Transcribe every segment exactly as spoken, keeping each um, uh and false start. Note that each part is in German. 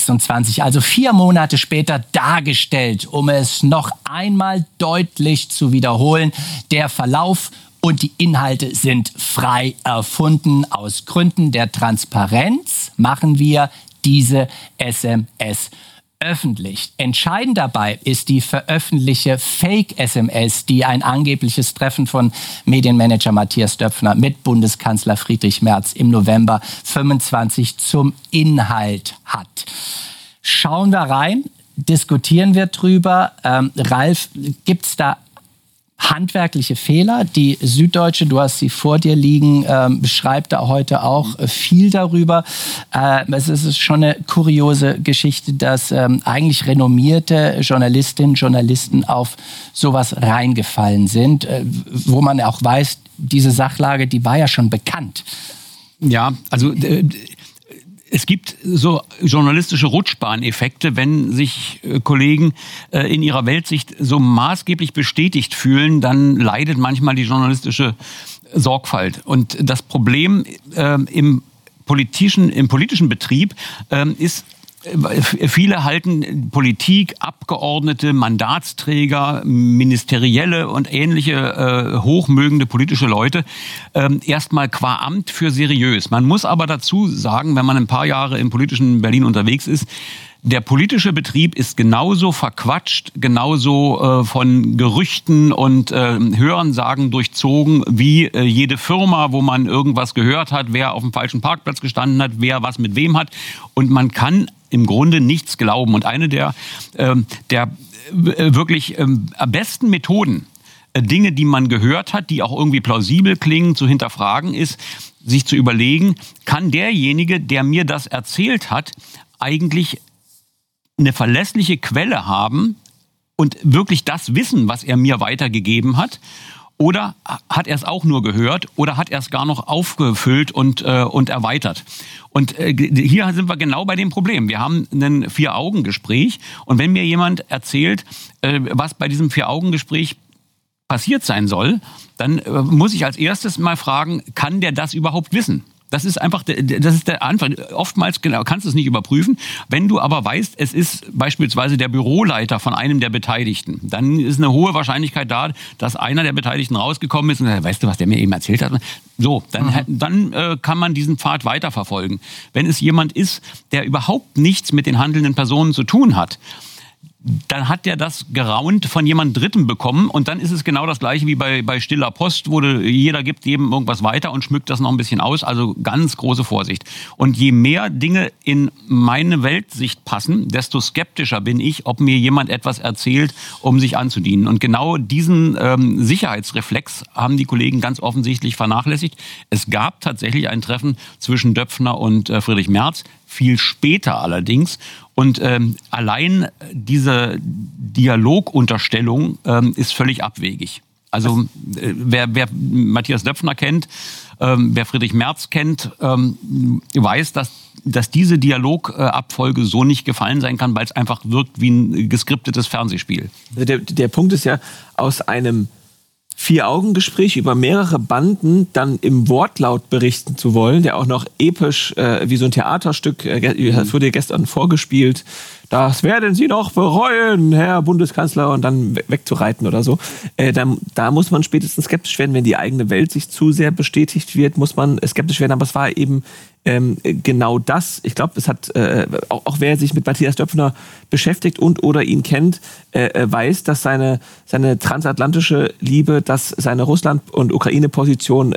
sechsundzwanzig, also vier Monate später, dargestellt, um es noch einmal deutlich zu wiederholen. Der Verlauf und die Inhalte sind frei erfunden. Aus Gründen der Transparenz machen wir diese S M S öffentlich. Entscheidend dabei ist die veröffentlichte Fake-S M S, die ein angebliches Treffen von Medienmanager Matthias Döpfner mit Bundeskanzler Friedrich Merz im November fünfundzwanzig zum Inhalt hat. Schauen wir rein, diskutieren wir drüber. Ähm, Ralf, gibt es da handwerkliche Fehler? Die Süddeutsche, du hast sie vor dir liegen, ähm, beschreibt da heute auch äh, viel darüber. Äh, es ist schon eine kuriose Geschichte, dass ähm, eigentlich renommierte Journalistinnen und Journalisten auf sowas reingefallen sind, äh, wo man auch weiß, diese Sachlage, die war ja schon bekannt. Ja, also äh, es gibt so journalistische Rutschbahneffekte, wenn sich äh, Kollegen äh, in ihrer Weltsicht so maßgeblich bestätigt fühlen, dann leidet manchmal die journalistische Sorgfalt. Und das Problem äh, im politischen, im politischen Betrieb äh, ist, viele halten Politik, Abgeordnete, Mandatsträger, Ministerielle und ähnliche äh, hochmögende politische Leute äh, erstmal qua Amt für seriös. Man muss aber dazu sagen, wenn man ein paar Jahre im politischen Berlin unterwegs ist, der politische Betrieb ist genauso verquatscht, genauso äh, von Gerüchten und äh, Hörensagen durchzogen wie äh, jede Firma, wo man irgendwas gehört hat, wer auf dem falschen Parkplatz gestanden hat, wer was mit wem hat. Und man kann im Grunde nichts glauben. Und eine der, äh, der äh, wirklich äh, besten Methoden, äh, Dinge, die man gehört hat, die auch irgendwie plausibel klingen, zu hinterfragen, ist, sich zu überlegen, kann derjenige, der mir das erzählt hat, eigentlich eine verlässliche Quelle haben und wirklich das wissen, was er mir weitergegeben hat? Oder hat er es auch nur gehört oder hat er es gar noch aufgefüllt und, äh, und erweitert? Und äh, hier sind wir genau bei dem Problem. Wir haben ein Vier-Augen-Gespräch und wenn mir jemand erzählt, äh, was bei diesem Vier-Augen-Gespräch passiert sein soll, dann äh, muss ich als erstes mal fragen, kann der das überhaupt wissen? Das ist einfach, das ist der Anfang. Oftmals genau, kannst du es nicht überprüfen. Wenn du aber weißt, es ist beispielsweise der Büroleiter von einem der Beteiligten, dann ist eine hohe Wahrscheinlichkeit da, dass einer der Beteiligten rausgekommen ist und sagt, weißt du, was der mir eben erzählt hat? So, dann, mhm. dann äh, kann man diesen Pfad weiterverfolgen. Wenn es jemand ist, der überhaupt nichts mit den handelnden Personen zu tun hat, dann hat der das geraunt von jemand Dritten bekommen und dann ist es genau das Gleiche wie bei, bei stiller Post, wo jeder gibt jedem irgendwas weiter und schmückt das noch ein bisschen aus, also ganz große Vorsicht. Und je mehr Dinge in meine Weltsicht passen, desto skeptischer bin ich, ob mir jemand etwas erzählt, um sich anzudienen. Und genau diesen ähm, Sicherheitsreflex haben die Kollegen ganz offensichtlich vernachlässigt. Es gab tatsächlich ein Treffen zwischen Döpfner und äh, Friedrich Merz, viel später allerdings. Und ähm, allein diese Dialogunterstellung ähm, ist völlig abwegig. Also äh, wer, wer Matthias Döpfner kennt, ähm, wer Friedrich Merz kennt, ähm, weiß, dass, dass diese Dialogabfolge so nicht gefallen sein kann, weil es einfach wirkt wie ein geskriptetes Fernsehspiel. Der, der Punkt ist ja, aus einem Vier-Augen-Gespräch über mehrere Banden dann im Wortlaut berichten zu wollen, der auch noch episch äh, wie so ein Theaterstück, äh, das wurde gestern vorgespielt, das werden Sie noch bereuen, Herr Bundeskanzler, und dann wegzureiten oder so. Äh, da, da muss man spätestens skeptisch werden, wenn die eigene Welt sich zu sehr bestätigt wird, muss man skeptisch werden. Aber es war eben ähm, genau das. Ich glaube, es hat äh, auch, auch wer sich mit Matthias Döpfner beschäftigt und oder ihn kennt, äh, weiß, dass seine, seine transatlantische Liebe, dass seine Russland- und Ukraine-Position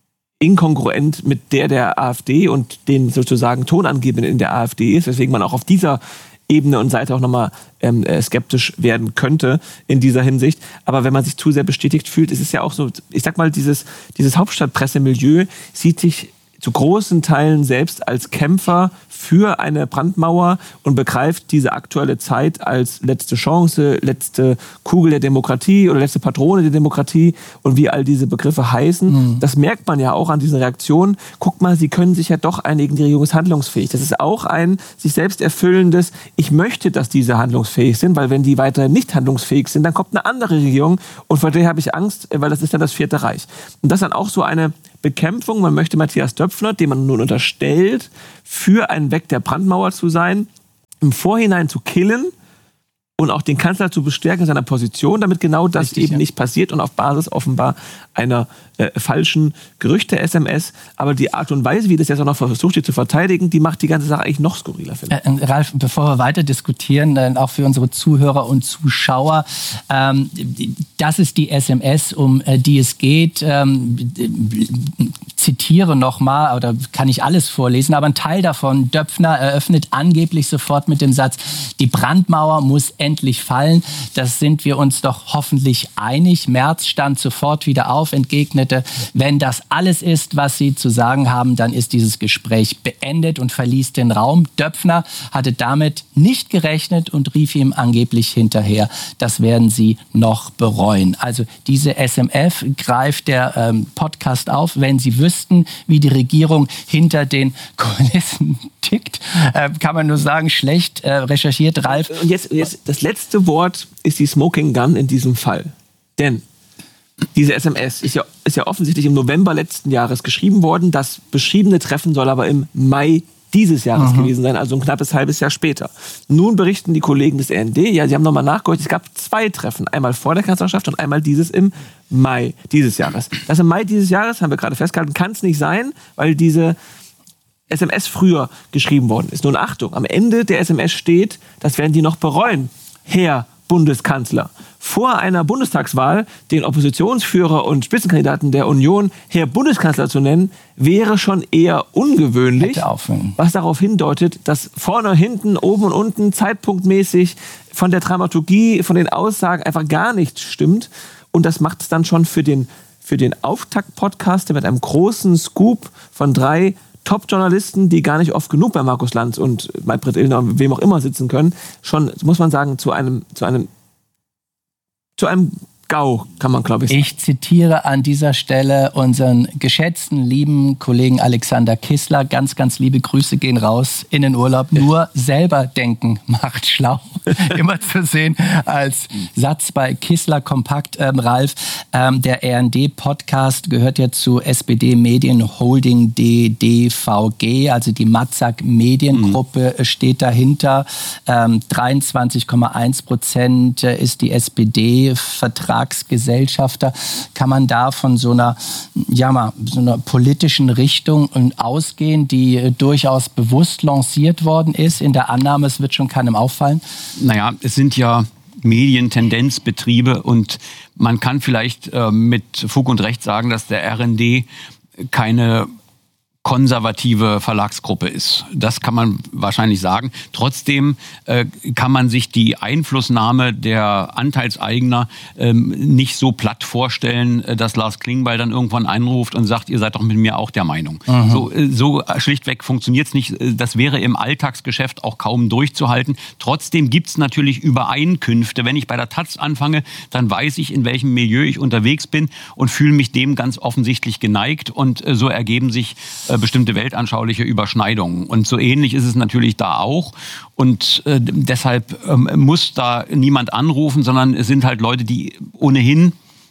inkongruent mit der der AfD und den sozusagen Tonangebenden in der AfD ist, weswegen man auch auf dieser Ebene und Seite auch nochmal ähm, skeptisch werden könnte in dieser Hinsicht. Aber wenn man sich zu sehr bestätigt fühlt, ist es ja auch so, ich sag mal, dieses, dieses Hauptstadtpressemilieu sieht sich zu großen Teilen selbst als Kämpfer für eine Brandmauer und begreift diese aktuelle Zeit als letzte Chance, letzte Kugel der Demokratie oder letzte Patrone der Demokratie und wie all diese Begriffe heißen. Mhm. Das merkt man ja auch an diesen Reaktionen. Guck mal, sie können sich ja doch einigen, die Regierung ist handlungsfähig. Das ist auch ein sich selbst erfüllendes, ich möchte, dass diese handlungsfähig sind, weil wenn die weiter nicht handlungsfähig sind, dann kommt eine andere Regierung und vor der habe ich Angst, weil das ist dann das Vierte Reich. Und das ist dann auch so eine Bekämpfung. Man möchte Matthias Döpfner, dem man nun unterstellt, für einen Weg der Brandmauer zu sein, im Vorhinein zu killen und auch den Kanzler zu bestärken in seiner Position, damit genau das Richtig, eben ja. nicht passiert und auf Basis offenbar einer äh, falschen Gerüchte-S M S. Aber die Art und Weise, wie das jetzt auch noch versucht wird zu verteidigen, die macht die ganze Sache eigentlich noch skurriler, finde ich. Äh, Ralf, bevor wir weiter diskutieren, dann auch für unsere Zuhörer und Zuschauer, ähm, das ist die S M S, um äh, die es geht. Ähm, zitiere nochmal, oder kann ich alles vorlesen, aber ein Teil davon, Döpfner eröffnet angeblich sofort mit dem Satz, die Brandmauer muss endlich fallen. Das sind wir uns doch hoffentlich einig. Merz stand sofort wieder auf, entgegnete, wenn das alles ist, was Sie zu sagen haben, dann ist dieses Gespräch beendet und verließ den Raum. Döpfner hatte damit nicht gerechnet und rief ihm angeblich hinterher, das werden Sie noch bereuen. Also diese S M S greift der ähm, Podcast auf, wenn Sie wüssten, wie die Regierung hinter den Kulissen tickt, äh, kann man nur sagen, schlecht äh, recherchiert, Ralf. Und jetzt, jetzt das letzte Wort ist die Smoking Gun in diesem Fall. Denn diese S M S ist ja, ist ja offensichtlich im November letzten Jahres geschrieben worden. Das beschriebene Treffen soll aber im Mai dieses Jahres mhm. gewesen sein, also ein knappes halbes Jahr später. Nun berichten die Kollegen des R N D, ja, sie haben nochmal nachgeholt, es gab zwei Treffen, einmal vor der Kanzlerschaft und einmal dieses im Mai dieses Jahres. Das im Mai dieses Jahres, haben wir gerade festgehalten, kann es nicht sein, weil diese S M S früher geschrieben worden ist. Nun Achtung, am Ende der S M S steht, das werden die noch bereuen, Herr Bundeskanzler. Vor einer Bundestagswahl den Oppositionsführer und Spitzenkandidaten der Union Herr Bundeskanzler zu nennen, wäre schon eher ungewöhnlich, was darauf hindeutet, dass vorne, hinten, oben und unten zeitpunktmäßig von der Dramaturgie, von den Aussagen einfach gar nichts stimmt. Und das macht es dann schon für den, für den Auftakt-Podcast, der mit einem großen Scoop von drei Top-Journalisten, die gar nicht oft genug bei Markus Lanz und Maybrit Illner und wem auch immer sitzen können, schon, muss man sagen, zu einem, zu einem, zu einem GAU, kann man, glaube ich, sagen. Ich zitiere an dieser Stelle unseren geschätzten, lieben Kollegen Alexander Kissler. Ganz, ganz liebe Grüße gehen raus in den Urlaub. Nur selber denken macht schlau. Immer zu sehen als Satz bei Kissler kompakt. Ähm, Ralf, ähm, der R N D-Podcast gehört ja zu S P D Medien Holding D D V G, also die Matzak Mediengruppe mhm. steht dahinter. Ähm, dreiundzwanzig Komma eins Prozent ist die S P D-Vertrag Gesellschafter. Kann man da von so einer, ja mal, so einer politischen Richtung ausgehen, die durchaus bewusst lanciert worden ist, in der Annahme, es wird schon keinem auffallen? Naja, es sind ja Medientendenzbetriebe und man kann vielleicht äh, mit Fug und Recht sagen, dass der R N D keine konservative Verlagsgruppe ist. Das kann man wahrscheinlich sagen. Trotzdem äh, kann man sich die Einflussnahme der Anteilseigner ähm, nicht so platt vorstellen, dass Lars Klingbeil dann irgendwann einruft und sagt, ihr seid doch mit mir auch der Meinung. Mhm. So, äh, so schlichtweg funktioniert es nicht. Das wäre im Alltagsgeschäft auch kaum durchzuhalten. Trotzdem gibt es natürlich Übereinkünfte. Wenn ich bei der Taz anfange, dann weiß ich, in welchem Milieu ich unterwegs bin und fühle mich dem ganz offensichtlich geneigt. Und äh, so ergeben sich äh, bestimmte weltanschauliche Überschneidungen. Und so ähnlich ist es natürlich da auch. Und äh, deshalb ähm, muss da niemand anrufen, sondern es sind halt Leute, die ohnehin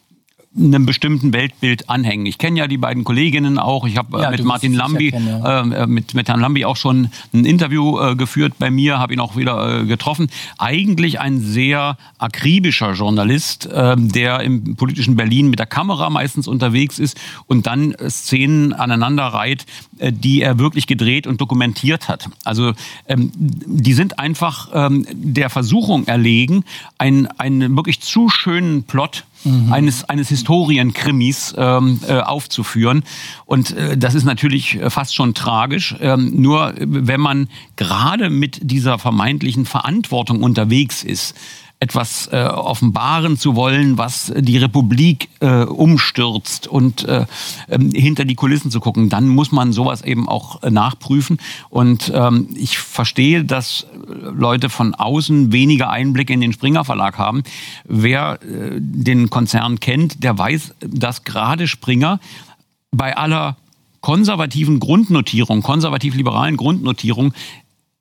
einem bestimmten Weltbild anhängen. Ich kenne ja die beiden Kolleginnen auch. Ich habe äh, ja, mit Martin Lambi, ja kennen, ja. äh, mit, mit Herrn Lambi auch schon ein Interview äh, geführt bei mir, habe ihn auch wieder äh, getroffen. Eigentlich ein sehr akribischer Journalist, äh, der im politischen Berlin mit der Kamera meistens unterwegs ist und dann äh, Szenen aneinander reiht, äh, die er wirklich gedreht und dokumentiert hat. Also ähm, die sind einfach ähm, der Versuchung erlegen, einen, einen wirklich zu schönen Plot Mhm. eines eines Historienkrimis ähm, äh, aufzuführen. Und äh, das ist natürlich fast schon tragisch. Ähm, nur wenn man gerade mit dieser vermeintlichen Verantwortung unterwegs ist, etwas äh, offenbaren zu wollen, was die Republik äh, umstürzt und äh, äh, hinter die Kulissen zu gucken, dann muss man sowas eben auch äh, nachprüfen. Und ähm, ich verstehe, dass Leute von außen weniger Einblick in den Springer Verlag haben. Wer äh, den Konzern kennt, der weiß, dass gerade Springer bei aller konservativen Grundnotierung, konservativ-liberalen Grundnotierung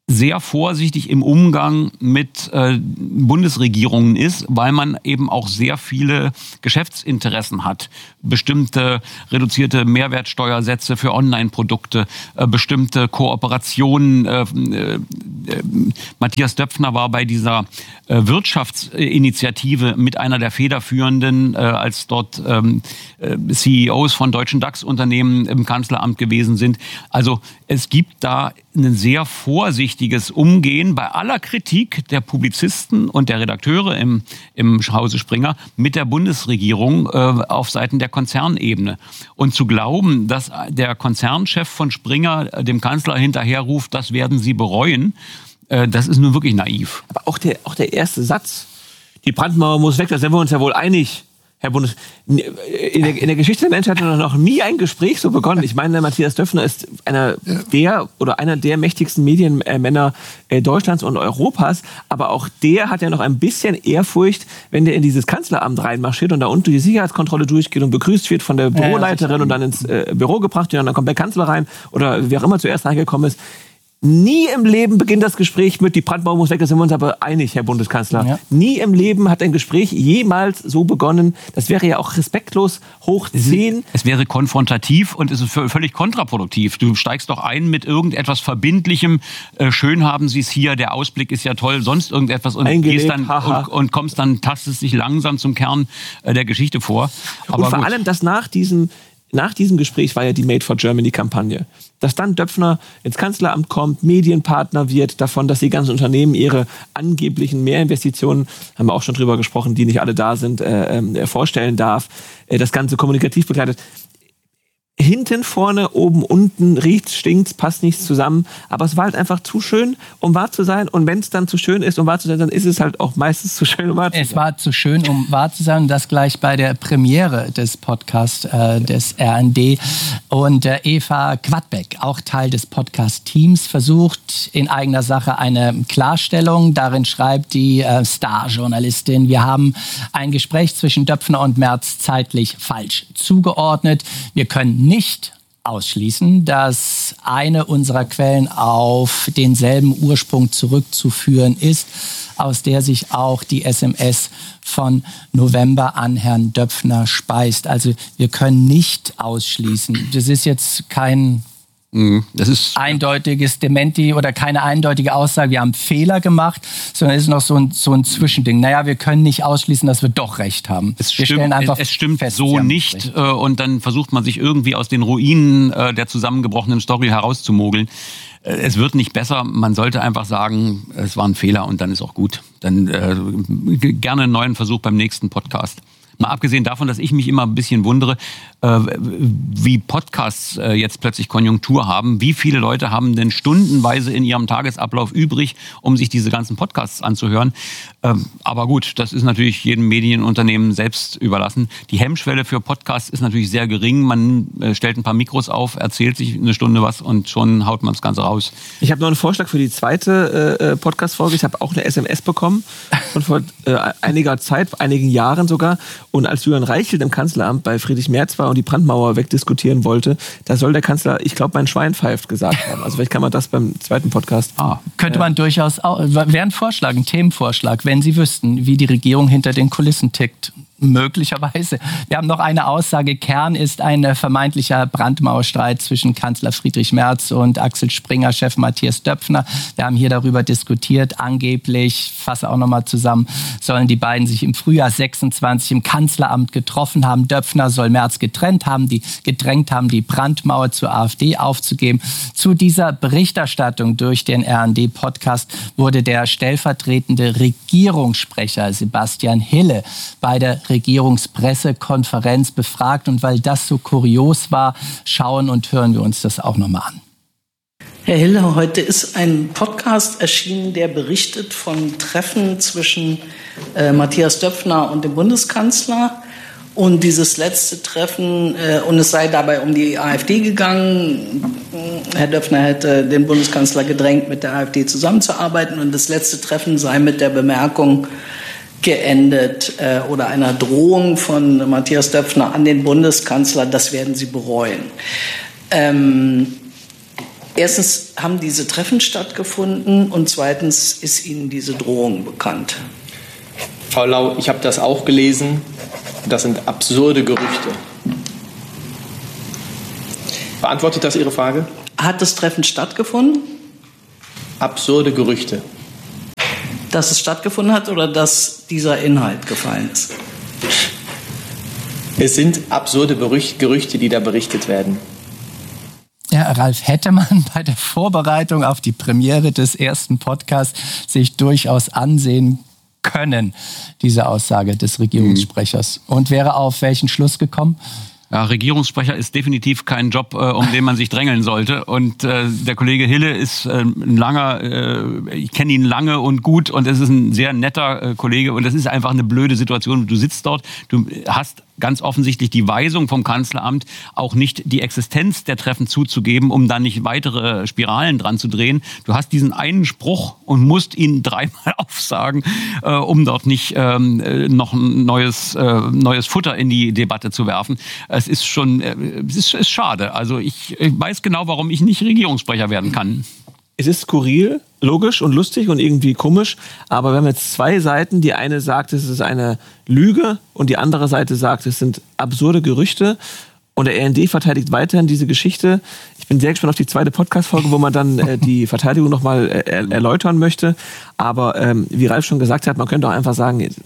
sehr vorsichtig im Umgang mit äh, Bundesregierungen ist, weil man eben auch sehr viele Geschäftsinteressen hat. Bestimmte reduzierte Mehrwertsteuersätze für Online-Produkte, äh, bestimmte Kooperationen. Äh, äh, Matthias Döpfner war bei dieser äh, Wirtschaftsinitiative mit einer der federführenden, äh, als dort ähm, äh, C E Os von deutschen DAX-Unternehmen im Kanzleramt gewesen sind. Also es gibt da ein sehr vorsichtiges Umgehen bei aller Kritik der Publizisten und der Redakteure im, im Hause Springer mit der Bundesregierung äh, auf Seiten der Konzernebene. Und zu glauben, dass der Konzernchef von Springer dem Kanzler hinterherruft, das werden sie bereuen, äh, das ist nun wirklich naiv. Aber auch der, auch der erste Satz, die Brandmauer muss weg, da sind wir uns ja wohl einig. Herr Bundes, in der, in der Geschichte der Menschheit hat noch nie ein Gespräch so begonnen. Ich meine, Matthias Döpfner ist einer der oder einer der mächtigsten Medienmänner Deutschlands und Europas. Aber auch der hat ja noch ein bisschen Ehrfurcht, wenn der in dieses Kanzleramt reinmarschiert und da unten die Sicherheitskontrolle durchgeht und begrüßt wird von der Büroleiterin und dann ins Büro gebracht wird und dann kommt der Kanzler rein oder wer auch immer zuerst reingekommen ist. Nie im Leben beginnt das Gespräch mit, die Brandmauer muss weg, da sind wir uns aber einig, Herr Bundeskanzler. Ja. Nie im Leben hat ein Gespräch jemals so begonnen. Das wäre ja auch respektlos hoch zehn. Es wäre konfrontativ und es ist völlig kontraproduktiv. Du steigst doch ein mit irgendetwas Verbindlichem. Äh, schön haben Sie es hier, der Ausblick ist ja toll, sonst irgendetwas und Eingelegt, gehst dann und, und kommst dann, tastest dich langsam zum Kern äh, der Geschichte vor. Aber und vor gut. allem, dass nach diesem Nach diesem Gespräch war ja die Made for Germany-Kampagne. Dass dann Döpfner ins Kanzleramt kommt, Medienpartner wird, davon, dass die ganzen Unternehmen ihre angeblichen Mehrinvestitionen, haben wir auch schon drüber gesprochen, die nicht alle da sind, äh, äh, vorstellen darf, äh, das Ganze kommunikativ begleitet. Hinten, vorne, oben, unten, riecht's, stinkt's, passt nichts zusammen. Aber es war halt einfach zu schön, um wahr zu sein. Und wenn es dann zu schön ist, um wahr zu sein, dann ist es halt auch meistens zu schön, um wahr zu sein. Es war zu schön, um wahr zu sein. Und das gleich bei der Premiere des Podcasts äh, des R N D. Und äh, Eva Quadbeck, auch Teil des Podcast-Teams, versucht in eigener Sache eine Klarstellung. Darin schreibt die äh, Star-Journalistin, wir haben ein Gespräch zwischen Döpfner und Merz zeitlich falsch zugeordnet. Wir können nicht ausschließen, dass eine unserer Quellen auf denselben Ursprung zurückzuführen ist, aus der sich auch die S M S von November an Herrn Döpfner speist. Also wir können nicht ausschließen. Das ist jetzt kein Das ist eindeutiges Dementi oder keine eindeutige Aussage, wir haben Fehler gemacht, sondern es ist noch so ein, so ein Zwischending. Naja, wir können nicht ausschließen, dass wir doch recht haben. Es wir stimmt, stellen einfach es stimmt fest, so nicht recht. Und dann versucht man sich irgendwie aus den Ruinen der zusammengebrochenen Story herauszumogeln. Es wird nicht besser, man sollte einfach sagen, es war ein Fehler und dann ist auch gut. Dann äh, gerne einen neuen Versuch beim nächsten Podcast. Mal abgesehen davon, dass ich mich immer ein bisschen wundere, äh, wie Podcasts äh, jetzt plötzlich Konjunktur haben. Wie viele Leute haben denn stundenweise in ihrem Tagesablauf übrig, um sich diese ganzen Podcasts anzuhören? Ähm, aber gut, das ist natürlich jedem Medienunternehmen selbst überlassen. Die Hemmschwelle für Podcasts ist natürlich sehr gering. Man äh, stellt ein paar Mikros auf, erzählt sich eine Stunde was und schon haut man das Ganze raus. Ich habe noch einen Vorschlag für die zweite äh, Podcast-Folge. Ich habe auch eine S M S bekommen von vor äh, einiger Zeit, einigen Jahren sogar. Und als Julian Reichelt im Kanzleramt bei Friedrich Merz war und die Brandmauer wegdiskutieren wollte, da soll der Kanzler, ich glaube, mein Schwein pfeift gesagt haben. Also vielleicht kann man das beim zweiten Podcast. Ah, könnte man äh, durchaus auch, wäre ein Vorschlag, ein Themenvorschlag, wenn Sie wüssten, wie die Regierung hinter den Kulissen tickt. Möglicherweise. Wir haben noch eine Aussage. Kern ist ein vermeintlicher Brandmauerstreit zwischen Kanzler Friedrich Merz und Axel Springer, Chef Matthias Döpfner. Wir haben hier darüber diskutiert. Angeblich, fasse auch nochmal zusammen, sollen die beiden sich im Frühjahr sechsundzwanzig im Kanzleramt getroffen haben. Döpfner soll Merz getrennt haben, die gedrängt haben, die Brandmauer zur AfD aufzugeben. Zu dieser Berichterstattung durch den R N D-Podcast wurde der stellvertretende Regierungssprecher Sebastian Hille bei der Regierungspressekonferenz befragt. Und weil das so kurios war, schauen und hören wir uns das auch nochmal an. Herr Hille, heute ist ein Podcast erschienen, der berichtet von Treffen zwischen äh, Matthias Döpfner und dem Bundeskanzler. Und dieses letzte Treffen, äh, und es sei dabei um die AfD gegangen. Herr Döpfner hätte den Bundeskanzler gedrängt, mit der AfD zusammenzuarbeiten. Und das letzte Treffen sei mit der Bemerkung geendet äh, oder einer Drohung von Matthias Döpfner an den Bundeskanzler, das werden Sie bereuen. Ähm, Erstens haben diese Treffen stattgefunden und zweitens ist Ihnen diese Drohung bekannt. Frau Lau, ich habe das auch gelesen. Das sind absurde Gerüchte. Beantwortet das Ihre Frage? Hat das Treffen stattgefunden? Absurde Gerüchte. Dass es stattgefunden hat oder dass dieser Inhalt gefallen ist? Es sind absurde Gerüchte, die da berichtet werden. Ja, Ralf, hätte man bei der Vorbereitung auf die Premiere des ersten Podcasts sich durchaus ansehen können, diese Aussage des Regierungssprechers. Mhm. Und wäre auf welchen Schluss gekommen? Ja, Regierungssprecher ist definitiv kein Job, äh, um den man sich drängeln sollte. Und äh, der Kollege Hille ist äh, ein langer, äh, ich kenne ihn lange und gut und es ist ein sehr netter äh, Kollege. Und das ist einfach eine blöde Situation. Du sitzt dort, du hast ganz offensichtlich die Weisung vom Kanzleramt, auch nicht die Existenz der Treffen zuzugeben, um dann nicht weitere Spiralen dran zu drehen. Du hast diesen einen Spruch und musst ihn dreimal aufsagen, äh, um dort nicht ähm, noch ein neues, äh, neues Futter in die Debatte zu werfen. Es ist schon, äh, es ist, ist schade. Also ich, ich weiß genau, warum ich nicht Regierungssprecher werden kann. Es ist skurril, logisch und lustig und irgendwie komisch, aber wir haben jetzt zwei Seiten. Die eine sagt, es ist eine Lüge und die andere Seite sagt, es sind absurde Gerüchte. Und der R N D verteidigt weiterhin diese Geschichte. Ich bin sehr gespannt auf die zweite Podcast-Folge, wo man dann äh, die Verteidigung nochmal äh, erläutern möchte. Aber ähm, wie Ralf schon gesagt hat, man könnte auch einfach sagen, äh,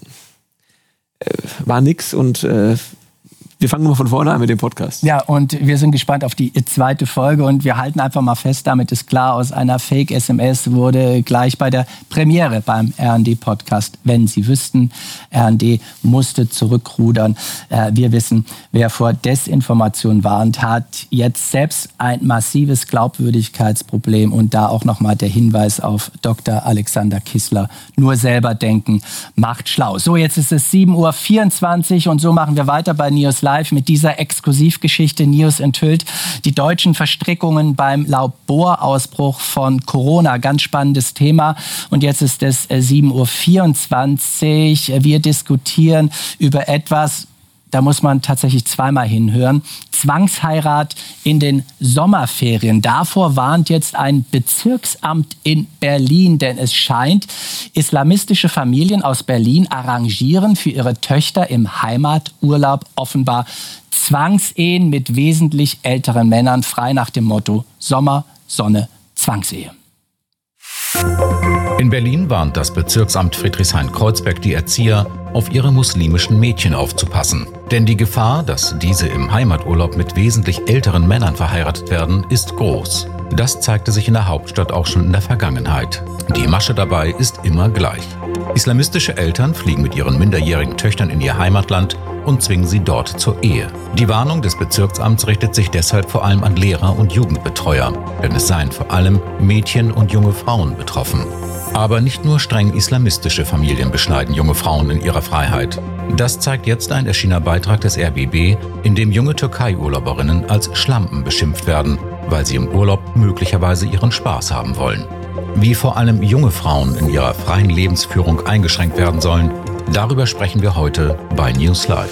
war nix und äh, wir fangen mal von vorne an mit dem Podcast. Ja, und wir sind gespannt auf die zweite Folge und wir halten einfach mal fest, damit ist klar, aus einer Fake-S M S wurde gleich bei der Premiere beim R N D-Podcast, wenn Sie wüssten, R N D musste zurückrudern. Äh, wir wissen, wer vor Desinformation warnt, hat jetzt selbst ein massives Glaubwürdigkeitsproblem und da auch nochmal der Hinweis auf Doktor Alexander Kissler. Nur selber denken macht schlau. So, jetzt ist es sieben Uhr vierundzwanzig und so machen wir weiter bei News Live mit dieser Exklusivgeschichte. News enthüllt die deutschen Verstrickungen beim Laborausbruch von Corona. Ganz spannendes Thema. Und jetzt ist es sieben Uhr vierundzwanzig. Wir diskutieren über etwas, da muss man tatsächlich zweimal hinhören. Zwangsheirat in den Sommerferien. Davor warnt jetzt ein Bezirksamt in Berlin, denn es scheint, islamistische Familien aus Berlin arrangieren für ihre Töchter im Heimaturlaub offenbar Zwangsehen mit wesentlich älteren Männern, frei nach dem Motto Sommer, Sonne, Zwangsehe. In Berlin warnt das Bezirksamt Friedrichshain-Kreuzberg die Erzieher, auf ihre muslimischen Mädchen aufzupassen. Denn die Gefahr, dass diese im Heimaturlaub mit wesentlich älteren Männern verheiratet werden, ist groß. Das zeigte sich in der Hauptstadt auch schon in der Vergangenheit. Die Masche dabei ist immer gleich. Islamistische Eltern fliegen mit ihren minderjährigen Töchtern in ihr Heimatland und zwingen sie dort zur Ehe. Die Warnung des Bezirksamts richtet sich deshalb vor allem an Lehrer und Jugendbetreuer, denn es seien vor allem Mädchen und junge Frauen betroffen. Aber nicht nur streng islamistische Familien beschneiden junge Frauen in ihrer Freiheit. Das zeigt jetzt ein erschienener Beitrag des R B B, in dem junge Türkei-Urlauberinnen als Schlampen beschimpft werden, weil sie im Urlaub möglicherweise ihren Spaß haben wollen. Wie vor allem junge Frauen in ihrer freien Lebensführung eingeschränkt werden sollen, darüber sprechen wir heute bei News Live.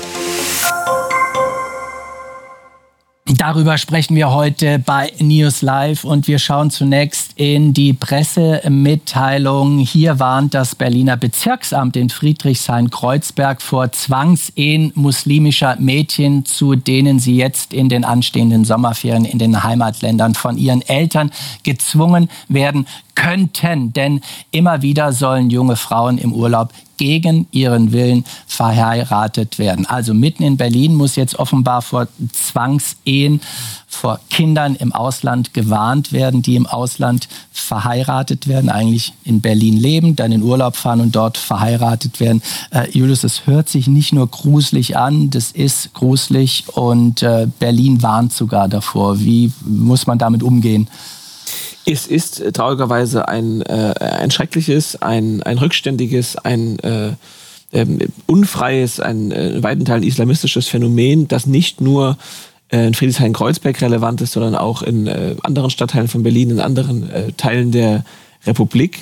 Darüber sprechen wir heute bei News Live und wir schauen zunächst in die Pressemitteilung. Hier warnt das Berliner Bezirksamt in Friedrichshain-Kreuzberg vor Zwangsehen muslimischer Mädchen, zu denen sie jetzt in den anstehenden Sommerferien in den Heimatländern von ihren Eltern gezwungen werden könnten. Denn immer wieder sollen junge Frauen im Urlaub gegen ihren Willen verheiratet werden. Also mitten in Berlin muss jetzt offenbar vor Zwangsehen, vor Kindern im Ausland gewarnt werden, die im Ausland verheiratet werden, eigentlich in Berlin leben, dann in Urlaub fahren und dort verheiratet werden. Äh, Julius, das hört sich nicht nur gruselig an, das ist gruselig und äh, Berlin warnt sogar davor. Wie muss man damit umgehen? Es ist äh, traurigerweise ein, äh, ein schreckliches, ein, ein rückständiges, ein äh, ähm, unfreies, ein äh, in weiten Teilen islamistisches Phänomen, das nicht nur äh, in Friedrichshain-Kreuzberg relevant ist, sondern auch in äh, anderen Stadtteilen von Berlin, in anderen äh, Teilen der Republik.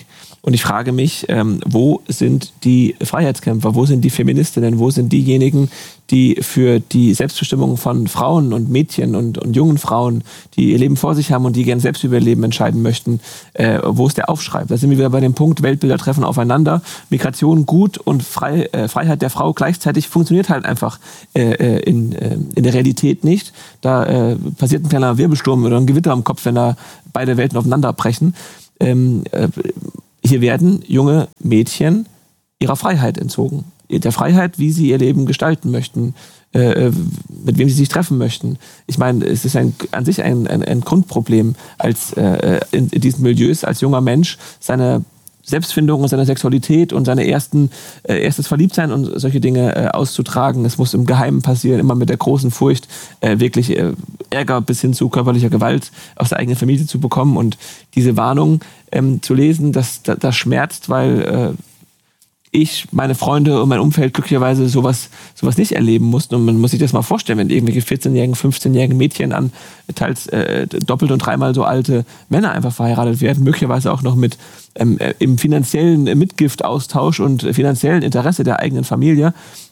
Und ich frage mich, ähm, wo sind die Freiheitskämpfer, wo sind die Feministinnen, wo sind diejenigen, die für die Selbstbestimmung von Frauen und Mädchen und, und jungen Frauen, die ihr Leben vor sich haben und die gern selbst über ihr Leben entscheiden möchten, äh, wo ist der Aufschrei? Da sind wir wieder bei dem Punkt, Weltbilder treffen aufeinander, Migration gut und Frei, äh, Freiheit der Frau gleichzeitig funktioniert halt einfach äh, in, äh, in der Realität nicht. Da äh, passiert ein kleiner Wirbelsturm oder ein Gewitter am Kopf, wenn da beide Welten aufeinanderbrechen. Ähm, äh, hier werden junge Mädchen ihrer Freiheit entzogen. Der Freiheit, wie sie ihr Leben gestalten möchten, äh, mit wem sie sich treffen möchten. Ich meine, es ist ein, an sich ein, ein, ein Grundproblem, als äh, in, in diesen Milieus als junger Mensch seine Selbstfindung und seine Sexualität und seine ersten, äh, erstes Verliebtsein und solche Dinge äh, auszutragen. Es muss im Geheimen passieren, immer mit der großen Furcht, äh, wirklich äh, Ärger bis hin zu körperlicher Gewalt aus der eigenen Familie zu bekommen. Und diese Warnung ähm, zu lesen, das, das, das schmerzt, weil äh, ich, meine Freunde und mein Umfeld glücklicherweise sowas, sowas nicht erleben mussten. Und man muss sich das mal vorstellen, wenn irgendwelche vierzehnjährigen, fünfzehnjährigen Mädchen an teils äh, doppelt und dreimal so alte Männer einfach verheiratet werden, möglicherweise auch noch mit ähm, äh, im finanziellen Mitgiftaustausch und finanziellen Interesse der eigenen Familie.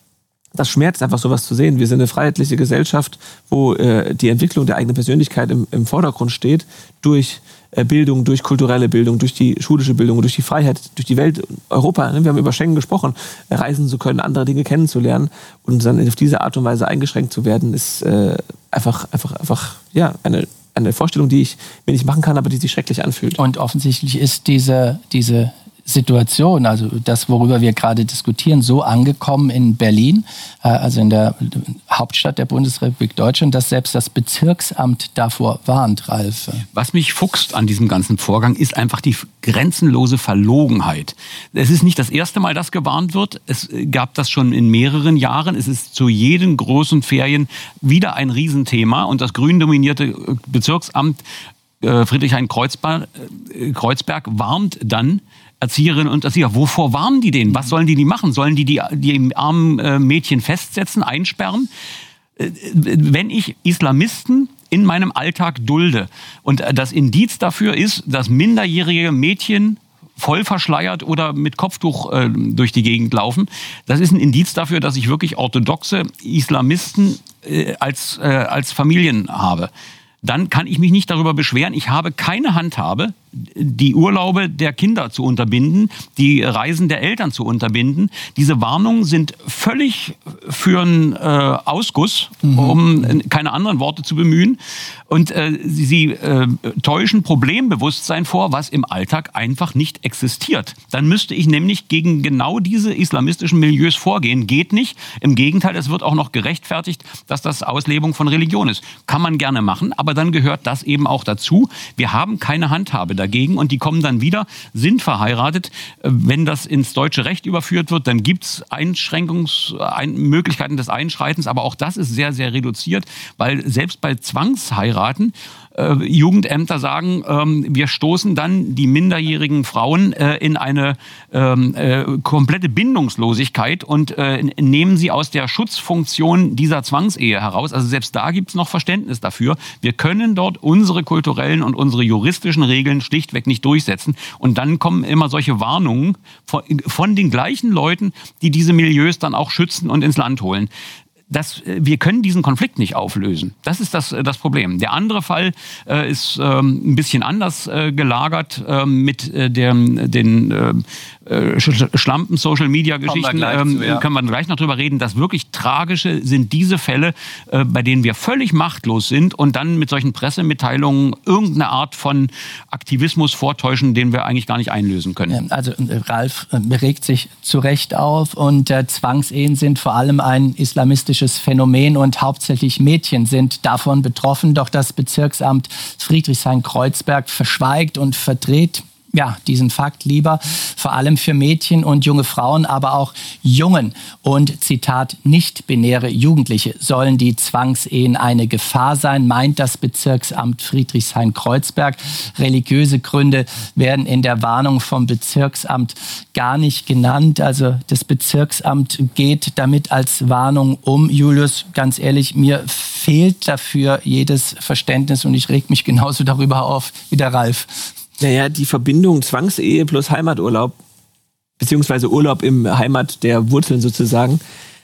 Das schmerzt einfach, sowas zu sehen. Wir sind eine freiheitliche Gesellschaft, wo äh, die Entwicklung der eigenen Persönlichkeit im, im Vordergrund steht, durch äh, Bildung, durch kulturelle Bildung, durch die schulische Bildung, durch die Freiheit, durch die Welt, Europa. Ne? Wir haben über Schengen gesprochen, äh, reisen zu können, andere Dinge kennenzulernen und dann auf diese Art und Weise eingeschränkt zu werden, ist äh, einfach, einfach, einfach, ja, eine eine Vorstellung, die ich mir nicht machen kann, aber die sich schrecklich anfühlt. Und offensichtlich ist diese, diese Situation, also das, worüber wir gerade diskutieren, so angekommen in Berlin, also in der Hauptstadt der Bundesrepublik Deutschland, dass selbst das Bezirksamt davor warnt, Ralf. Was mich fuchst an diesem ganzen Vorgang, ist einfach die grenzenlose Verlogenheit. Es ist nicht das erste Mal, dass gewarnt wird. Es gab das schon in mehreren Jahren. Es ist zu jeden großen Ferien wieder ein Riesenthema. Und das grün dominierte Bezirksamt Friedrichshain-Kreuzberg Kreuzberg warnt dann Erzieherinnen und Erzieher. Wovor warnen die denen? Was sollen die die machen? Sollen die die, die armen äh, Mädchen festsetzen, einsperren? Äh, wenn ich Islamisten in meinem Alltag dulde und das Indiz dafür ist, dass minderjährige Mädchen voll verschleiert oder mit Kopftuch äh, durch die Gegend laufen, das ist ein Indiz dafür, dass ich wirklich orthodoxe Islamisten äh, als, äh, als Familien habe. Dann kann ich mich nicht darüber beschweren. Ich habe keine Handhabe, die Urlaube der Kinder zu unterbinden, die Reisen der Eltern zu unterbinden. Diese Warnungen sind völlig für einen äh, Ausguss, mhm. um keine anderen Worte zu bemühen. Und äh, sie, sie äh, täuschen Problembewusstsein vor, was im Alltag einfach nicht existiert. Dann müsste ich nämlich gegen genau diese islamistischen Milieus vorgehen. Geht nicht. Im Gegenteil, es wird auch noch gerechtfertigt, dass das Auslebung von Religion ist. Kann man gerne machen, aber dann gehört das eben auch dazu. Wir haben keine Handhabe dagegen und die kommen dann wieder, sind verheiratet. Wenn das ins deutsche Recht überführt wird, dann gibt es Einschränkungs-, ein, Möglichkeiten des Einschreitens, aber auch das ist sehr, sehr reduziert, weil selbst bei Zwangsheiraten äh, Jugendämter sagen, ähm, wir stoßen dann die minderjährigen Frauen äh, in eine ähm, äh, komplette Bindungslosigkeit und äh, nehmen sie aus der Schutzfunktion dieser Zwangsehe heraus. Also selbst da gibt es noch Verständnis dafür. Wir können dort unsere kulturellen und unsere juristischen Regeln schlichtweg nicht durchsetzen. Und dann kommen immer solche Warnungen von, von den gleichen Leuten, die diese Milieus dann auch schützen und ins Land holen. Das, wir können diesen Konflikt nicht auflösen. Das ist das, das Problem. Der andere Fall äh, ist ähm, ein bisschen anders äh, gelagert äh, mit äh, der, den äh, Schlampen-Social-Media-Geschichten. Ähm, ja. Können wir gleich noch drüber reden. Das wirklich Tragische sind diese Fälle, äh, bei denen wir völlig machtlos sind und dann mit solchen Pressemitteilungen irgendeine Art von Aktivismus vortäuschen, den wir eigentlich gar nicht einlösen können. Also Ralf regt sich zu Recht auf und äh, Zwangsehen sind vor allem ein islamistisches Phänomen und hauptsächlich Mädchen sind davon betroffen. Doch das Bezirksamt Friedrichshain-Kreuzberg verschweigt und verdreht ja, diesen Fakt lieber, vor allem für Mädchen und junge Frauen, aber auch Jungen und, Zitat, nicht-binäre Jugendliche sollen die Zwangsehen eine Gefahr sein, meint das Bezirksamt Friedrichshain-Kreuzberg. Religiöse Gründe werden in der Warnung vom Bezirksamt gar nicht genannt. Also das Bezirksamt geht damit als Warnung um. Julius, ganz ehrlich, mir fehlt dafür jedes Verständnis und ich reg mich genauso darüber auf wie der Ralf. Naja, die Verbindung Zwangsehe plus Heimaturlaub, beziehungsweise Urlaub im Heimat der Wurzeln sozusagen,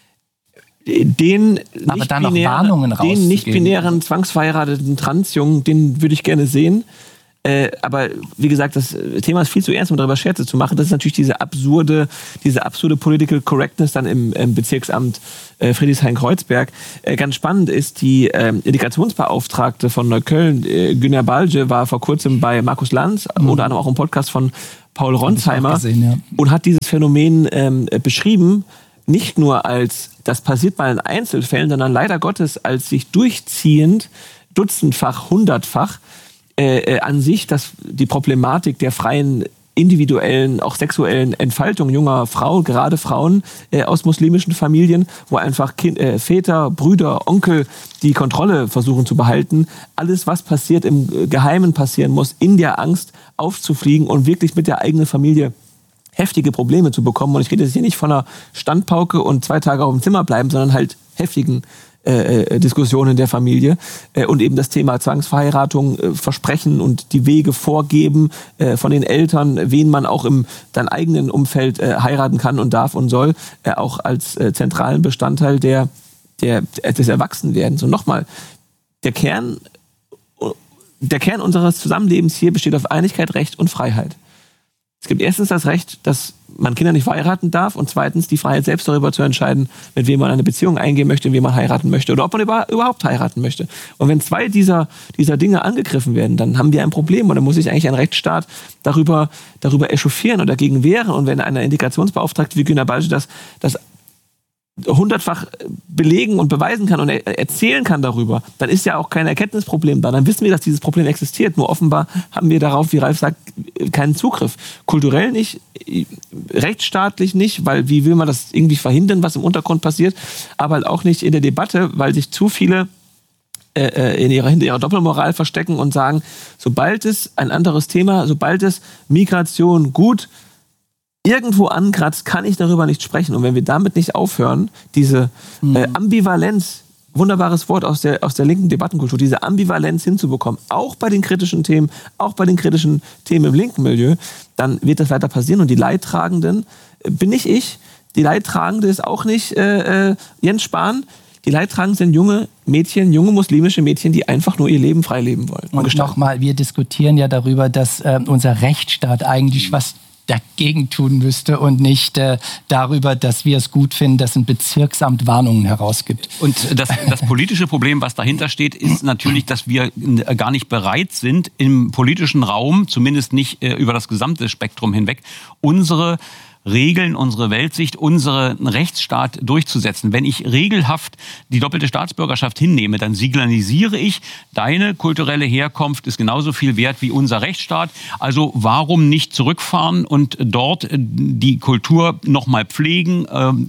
den Aber dann noch Warnungen den nicht-binären, zwangsverheirateten Transjungen, den würde ich gerne sehen. Äh, aber wie gesagt, das Thema ist viel zu ernst, um darüber Scherze zu machen. Das ist natürlich diese absurde, diese absurde Political Correctness dann im, im Bezirksamt äh, Friedrichshain-Kreuzberg. Äh, ganz spannend ist, die äh, Integrationsbeauftragte von Neukölln, äh, Günner Balge, war vor kurzem bei Markus Lanz, mhm. oder auch im Podcast von Paul Ronsheimer, gesehen, ja. und hat dieses Phänomen ähm, beschrieben, nicht nur als, das passiert mal in Einzelfällen, sondern leider Gottes als sich durchziehend, dutzendfach, hundertfach, Äh, an sich, dass die Problematik der freien, individuellen, auch sexuellen Entfaltung junger Frauen, gerade Frauen äh, aus muslimischen Familien, wo einfach kind, äh, Väter, Brüder, Onkel die Kontrolle versuchen zu behalten, alles, was passiert, im Geheimen passieren muss, in der Angst aufzufliegen und wirklich mit der eigenen Familie heftige Probleme zu bekommen. Und ich rede jetzt hier nicht von einer Standpauke und zwei Tage auf dem Zimmer bleiben, sondern halt heftigen Äh, Diskussionen der Familie äh, und eben das Thema Zwangsverheiratung, äh, Versprechen und die Wege vorgeben äh, von den Eltern, wen man auch im dann eigenen Umfeld äh, heiraten kann und darf und soll, äh, auch als äh, zentralen Bestandteil der, der, des Erwachsenwerdens. Und nochmal, der Kern, der Kern unseres Zusammenlebens hier besteht auf Einigkeit, Recht und Freiheit. Es gibt erstens das Recht, dass man Kinder nicht verheiraten darf und zweitens die Freiheit, selbst darüber zu entscheiden, mit wem man eine Beziehung eingehen möchte, wen man heiraten möchte oder ob man über, überhaupt heiraten möchte. Und wenn zwei dieser, dieser Dinge angegriffen werden, dann haben wir ein Problem und dann muss sich eigentlich ein Rechtsstaat darüber, darüber echauffieren oder dagegen wehren. Und wenn eine Integrationsbeauftragte wie Günner Balge das, das hundertfach belegen und beweisen kann und er erzählen kann darüber, dann ist ja auch kein Erkenntnisproblem da. Dann wissen wir, dass dieses Problem existiert. Nur offenbar haben wir darauf, wie Ralf sagt, keinen Zugriff. Kulturell nicht, rechtsstaatlich nicht, weil wie will man das irgendwie verhindern, was im Untergrund passiert, aber halt auch nicht in der Debatte, weil sich zu viele äh, in ihrer, hinter ihrer Doppelmoral verstecken und sagen, sobald es ein anderes Thema, sobald es Migration gut irgendwo ankratzt, kann ich darüber nicht sprechen. Und wenn wir damit nicht aufhören, diese mhm. äh, Ambivalenz, wunderbares Wort aus der, aus der linken Debattenkultur, diese Ambivalenz hinzubekommen, auch bei den kritischen Themen, auch bei den kritischen Themen im linken Milieu, dann wird das weiter passieren. Und die Leidtragenden äh, bin nicht ich, die Leidtragende ist auch nicht äh, äh, Jens Spahn. Die Leidtragenden sind junge Mädchen, junge muslimische Mädchen, die einfach nur ihr Leben frei leben wollen. Und nochmal, wir diskutieren ja darüber, dass äh, unser Rechtsstaat eigentlich was dagegen tun müsste und nicht äh, darüber, dass wir es gut finden, dass ein Bezirksamt Warnungen herausgibt. Und das, das politische Problem, was dahinter steht, ist natürlich, dass wir gar nicht bereit sind, im politischen Raum, zumindest nicht äh, über das gesamte Spektrum hinweg, unsere Regeln, unsere Weltsicht, unseren Rechtsstaat durchzusetzen. Wenn ich regelhaft die doppelte Staatsbürgerschaft hinnehme, dann signalisiere ich, deine kulturelle Herkunft ist genauso viel wert wie unser Rechtsstaat. Also warum nicht zurückfahren und dort die Kultur nochmal pflegen,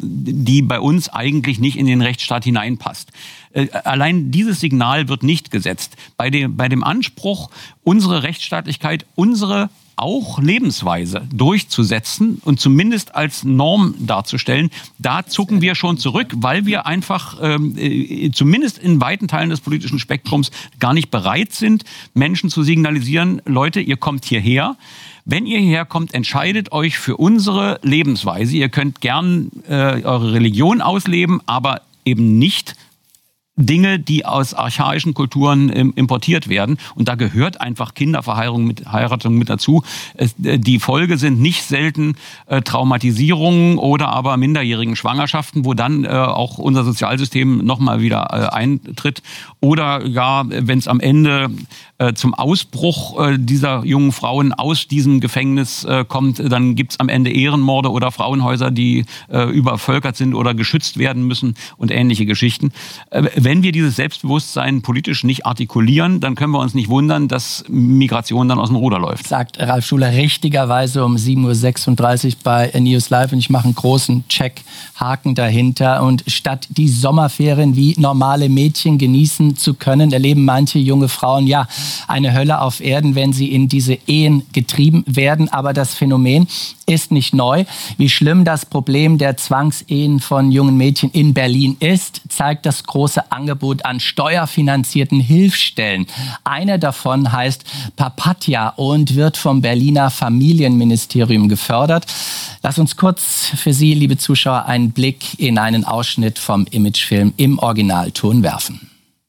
die bei uns eigentlich nicht in den Rechtsstaat hineinpasst. Allein dieses Signal wird nicht gesetzt. Bei dem, bei dem Anspruch, unsere Rechtsstaatlichkeit, unsere auch Lebensweise durchzusetzen und zumindest als Norm darzustellen, da zucken wir schon zurück, weil wir einfach ähm, äh, zumindest in weiten Teilen des politischen Spektrums gar nicht bereit sind, Menschen zu signalisieren, Leute, ihr kommt hierher. Wenn ihr hierher kommt, entscheidet euch für unsere Lebensweise. Ihr könnt gern äh, eure Religion ausleben, aber eben nicht Dinge, die aus archaischen Kulturen ähm, importiert werden. Und da gehört einfach Kinderverheiratung mit, Heiratung mit dazu. Es, äh, die Folge sind nicht selten äh, Traumatisierungen oder aber minderjährigen Schwangerschaften, wo dann äh, auch unser Sozialsystem nochmal wieder äh, eintritt. Oder gar, wenn es am Ende äh, zum Ausbruch äh, dieser jungen Frauen aus diesem Gefängnis äh, kommt, dann gibt es am Ende Ehrenmorde oder Frauenhäuser, die äh, übervölkert sind oder geschützt werden müssen und ähnliche Geschichten. Äh, Wenn wir dieses Selbstbewusstsein politisch nicht artikulieren, dann können wir uns nicht wundern, dass Migration dann aus dem Ruder läuft. Sagt Ralf Schuler richtigerweise um sieben Uhr sechsunddreißig bei News Live und ich mache einen großen Check, Haken dahinter. Und statt die Sommerferien wie normale Mädchen genießen zu können, erleben manche junge Frauen ja eine Hölle auf Erden, wenn sie in diese Ehen getrieben werden. Aber das Phänomen ist nicht neu. Wie schlimm das Problem der Zwangsehen von jungen Mädchen in Berlin ist, zeigt das große Angebot an steuerfinanzierten Hilfsstellen. Eine davon heißt Papatja und wird vom Berliner Familienministerium gefördert. Lass uns kurz für Sie, liebe Zuschauer, einen Blick in einen Ausschnitt vom Imagefilm im Originalton werfen.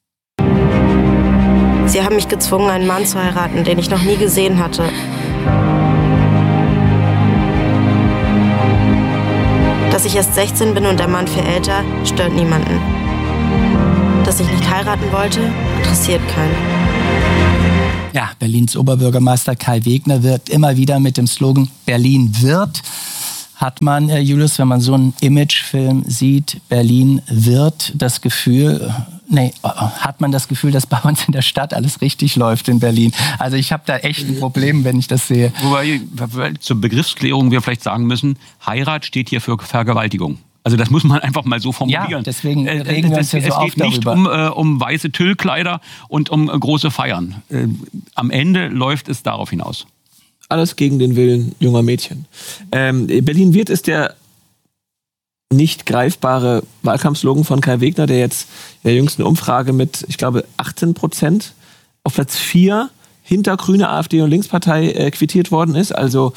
Sie haben mich gezwungen, einen Mann zu heiraten, den ich noch nie gesehen hatte. Dass ich erst sechzehn bin und der Mann viel älter, stört niemanden. Dass ich nicht heiraten wollte, interessiert keinen. Ja, Berlins Oberbürgermeister Kai Wegner wirkt immer wieder mit dem Slogan Berlin wird. Hat man, äh, Julius, wenn man so einen Imagefilm sieht, Berlin wird, das Gefühl, nee, hat man das Gefühl, dass bei uns in der Stadt alles richtig läuft in Berlin? Also ich habe da echt ein Problem, wenn ich das sehe. Wobei zur Begriffsklärung wir vielleicht sagen müssen, Heirat steht hier für Vergewaltigung. Also das muss man einfach mal so formulieren. Ja, deswegen regen wir uns ja so es auf geht nicht um, äh, um weiße Tüllkleider und um äh, große Feiern. Äh, am Ende läuft es darauf hinaus. Alles gegen den Willen junger Mädchen. Ähm, Berlin wird ist der nicht greifbare Wahlkampfslogan von Kai Wegner, der jetzt in der jüngsten Umfrage mit, ich glaube, achtzehn Prozent auf Platz vier hinter Grüne, AfD und Linkspartei äh, quittiert worden ist. Also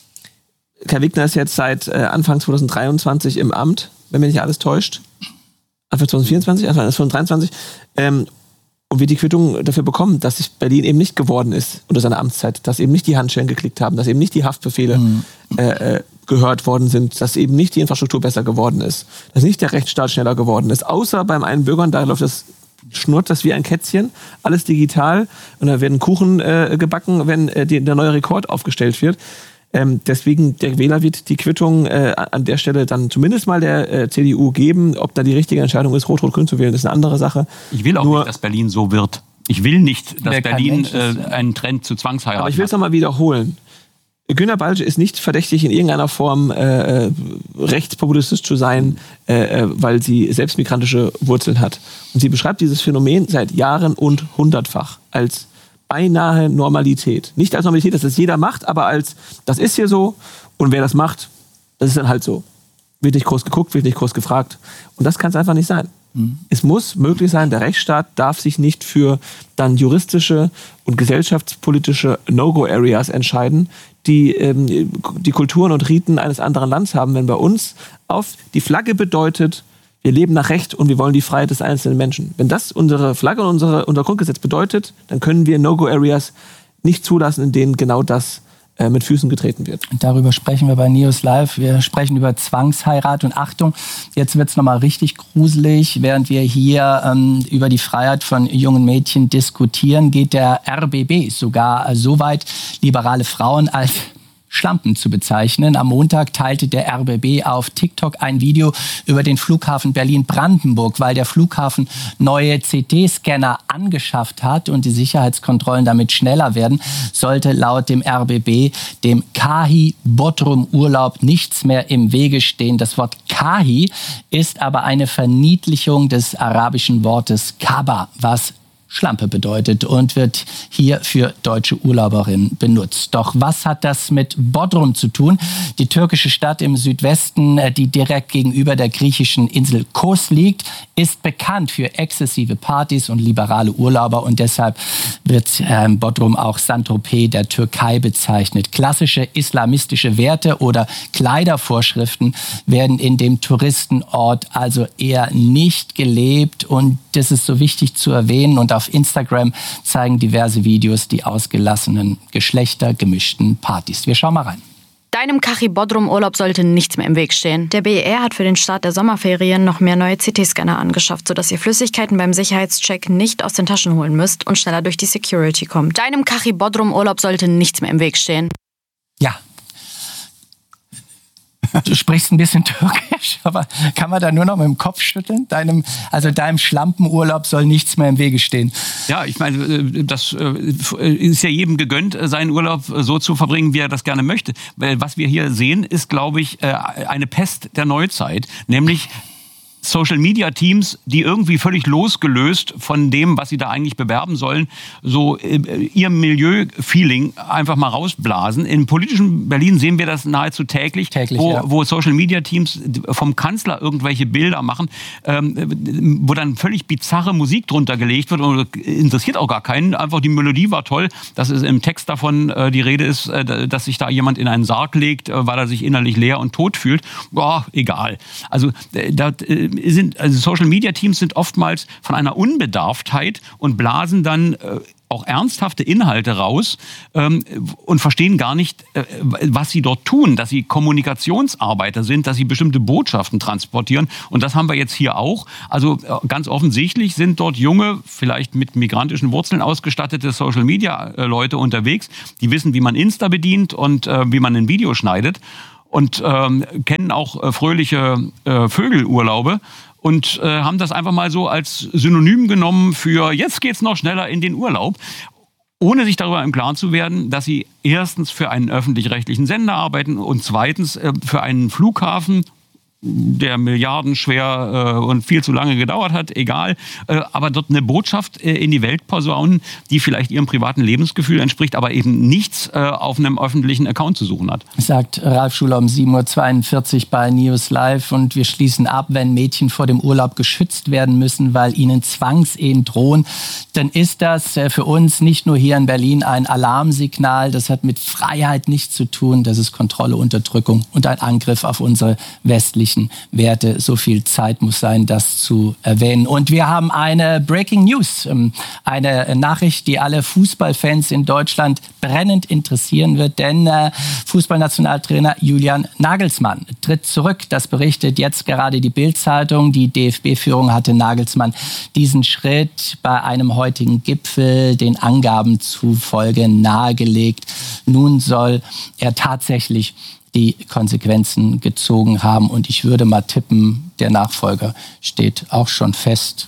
Kai Wegner ist jetzt seit äh, Anfang zwanzig dreiundzwanzig im Amt, wenn mich nicht alles täuscht. Anfang zwanzig vierundzwanzig, Anfang zwanzig dreiundzwanzig. Ähm, und wird die Quittung dafür bekommen, dass sich Berlin eben nicht geworden ist unter seiner Amtszeit, dass eben nicht die Handschellen geklickt haben, dass eben nicht die Haftbefehle mhm. äh, äh, gehört worden sind, dass eben nicht die Infrastruktur besser geworden ist, dass nicht der Rechtsstaat schneller geworden ist, außer beim einen Bürgern, da läuft das, schnurrt das wie ein Kätzchen, alles digital und da werden Kuchen äh, gebacken, wenn äh, die, der neue Rekord aufgestellt wird. Ähm, deswegen, der Wähler wird die Quittung äh, an der Stelle dann zumindest mal der äh, C D U geben. Ob da die richtige Entscheidung ist, Rot-Rot-Grün zu wählen, ist eine andere Sache. Ich will auch Nur, nicht, dass Berlin so wird. Ich will nicht, dass Berlin äh, einen Trend zu Zwangsheiraten Aber ich will es nochmal wiederholen. Günter Balge ist nicht verdächtig, in irgendeiner Form äh, rechtspopulistisch zu sein, äh, weil sie selbst migrantische Wurzeln hat. Und sie beschreibt dieses Phänomen seit Jahren und hundertfach als beinahe Normalität. Nicht als Normalität, dass das jeder macht, aber als, das ist hier so und wer das macht, das ist dann halt so. Wird nicht groß geguckt, wird nicht groß gefragt. Und das kann es einfach nicht sein. Mhm. Es muss möglich sein, der Rechtsstaat darf sich nicht für dann juristische und gesellschaftspolitische No-Go-Areas entscheiden, die ähm, die Kulturen und Riten eines anderen Landes haben. Wenn bei uns auf die Flagge bedeutet, wir leben nach Recht und wir wollen die Freiheit des einzelnen Menschen. Wenn das unsere Flagge und unsere, unser Grundgesetz bedeutet, dann können wir No-Go-Areas nicht zulassen, in denen genau das äh, mit Füßen getreten wird. Und darüber sprechen wir bei News Live. Wir sprechen über Zwangsheirat und Achtung, jetzt wird es nochmal richtig gruselig. Während wir hier ähm, über die Freiheit von jungen Mädchen diskutieren, geht der R B B sogar so weit, liberale Frauen als Schlampen zu bezeichnen. Am Montag teilte der R B B auf TikTok ein Video über den Flughafen Berlin-Brandenburg, weil der Flughafen neue C T-Scanner angeschafft hat und die Sicherheitskontrollen damit schneller werden, sollte laut dem R B B dem Kahi-Bodrum-Urlaub nichts mehr im Wege stehen. Das Wort Kahi ist aber eine Verniedlichung des arabischen Wortes Kaaba, was Schlampe bedeutet und wird hier für deutsche Urlauberinnen benutzt. Doch was hat das mit Bodrum zu tun? Die türkische Stadt im Südwesten, die direkt gegenüber der griechischen Insel Kos liegt, ist bekannt für exzessive Partys und liberale Urlauber und deshalb wird äh, Bodrum auch Saint-Tropez der Türkei bezeichnet. Klassische islamistische Werte oder Kleidervorschriften werden in dem Touristenort also eher nicht gelebt und das ist so wichtig zu erwähnen und auf Instagram zeigen diverse Videos die ausgelassenen, geschlechtergemischten Partys. Wir schauen mal rein. Deinem Kachi-Bodrum-Urlaub sollte nichts mehr im Weg stehen. Der B E R hat für den Start der Sommerferien noch mehr neue C T-Scanner angeschafft, sodass ihr Flüssigkeiten beim Sicherheitscheck nicht aus den Taschen holen müsst und schneller durch die Security kommt. Deinem Kachi-Bodrum-Urlaub sollte nichts mehr im Weg stehen. Ja. Du sprichst ein bisschen Türkisch, aber kann man da nur noch mit dem Kopf schütteln? Deinem, also deinem Schlampenurlaub soll nichts mehr im Wege stehen. Ja, ich meine, das ist ja jedem gegönnt, seinen Urlaub so zu verbringen, wie er das gerne möchte. Weil was wir hier sehen, ist, glaube ich, eine Pest der Neuzeit, nämlich Social-Media-Teams, die irgendwie völlig losgelöst von dem, was sie da eigentlich bewerben sollen, so äh, ihr Milieu-Feeling einfach mal rausblasen. Im politischen Berlin sehen wir das nahezu täglich, täglich wo, ja. wo Social-Media-Teams vom Kanzler irgendwelche Bilder machen, ähm, wo dann völlig bizarre Musik drunter gelegt wird und interessiert auch gar keinen. Einfach die Melodie war toll, dass es im Text davon äh, die Rede ist, äh, dass sich da jemand in einen Sarg legt, äh, weil er sich innerlich leer und tot fühlt. Boah, egal. Also äh, da äh, sind, also Social-Media-Teams sind oftmals von einer Unbedarftheit und blasen dann äh, auch ernsthafte Inhalte raus ähm, und verstehen gar nicht, äh, was sie dort tun, dass sie Kommunikationsarbeiter sind, dass sie bestimmte Botschaften transportieren. Und das haben wir jetzt hier auch. Also äh, ganz offensichtlich sind dort junge, vielleicht mit migrantischen Wurzeln ausgestattete Social-Media-Leute unterwegs, die wissen, wie man Insta bedient und äh, wie man ein Video schneidet und ähm, kennen auch äh, fröhliche äh, Vögelurlaube. Und äh, haben das einfach mal so als Synonym genommen für jetzt geht's noch schneller in den Urlaub, ohne sich darüber im Klaren zu werden, dass sie erstens für einen öffentlich-rechtlichen Sender arbeiten und zweitens äh, für einen Flughafen, der milliardenschwer äh, und viel zu lange gedauert hat, egal, äh, aber dort eine Botschaft äh, in die Welt posaunen, die vielleicht ihrem privaten Lebensgefühl entspricht, aber eben nichts äh, auf einem öffentlichen Account zu suchen hat. Sagt Ralf Schuler um sieben Uhr zweiundvierzig bei News Live und wir schließen ab, wenn Mädchen vor dem Urlaub geschützt werden müssen, weil ihnen Zwangsehen drohen, dann ist das äh, für uns nicht nur hier in Berlin ein Alarmsignal, das hat mit Freiheit nichts zu tun, das ist Kontrolle, Unterdrückung und ein Angriff auf unsere westlichen Werte. So viel Zeit muss sein, das zu erwähnen. Und wir haben eine Breaking News, eine Nachricht, die alle Fußballfans in Deutschland brennend interessieren wird, denn äh, Fußballnationaltrainer Julian Nagelsmann tritt zurück. Das berichtet jetzt gerade die Bild-Zeitung. Die D F B-Führung hatte Nagelsmann diesen Schritt bei einem heutigen Gipfel den Angaben zufolge nahegelegt. Nun soll er tatsächlich die Konsequenzen gezogen haben. Und ich würde mal tippen, der Nachfolger steht auch schon fest.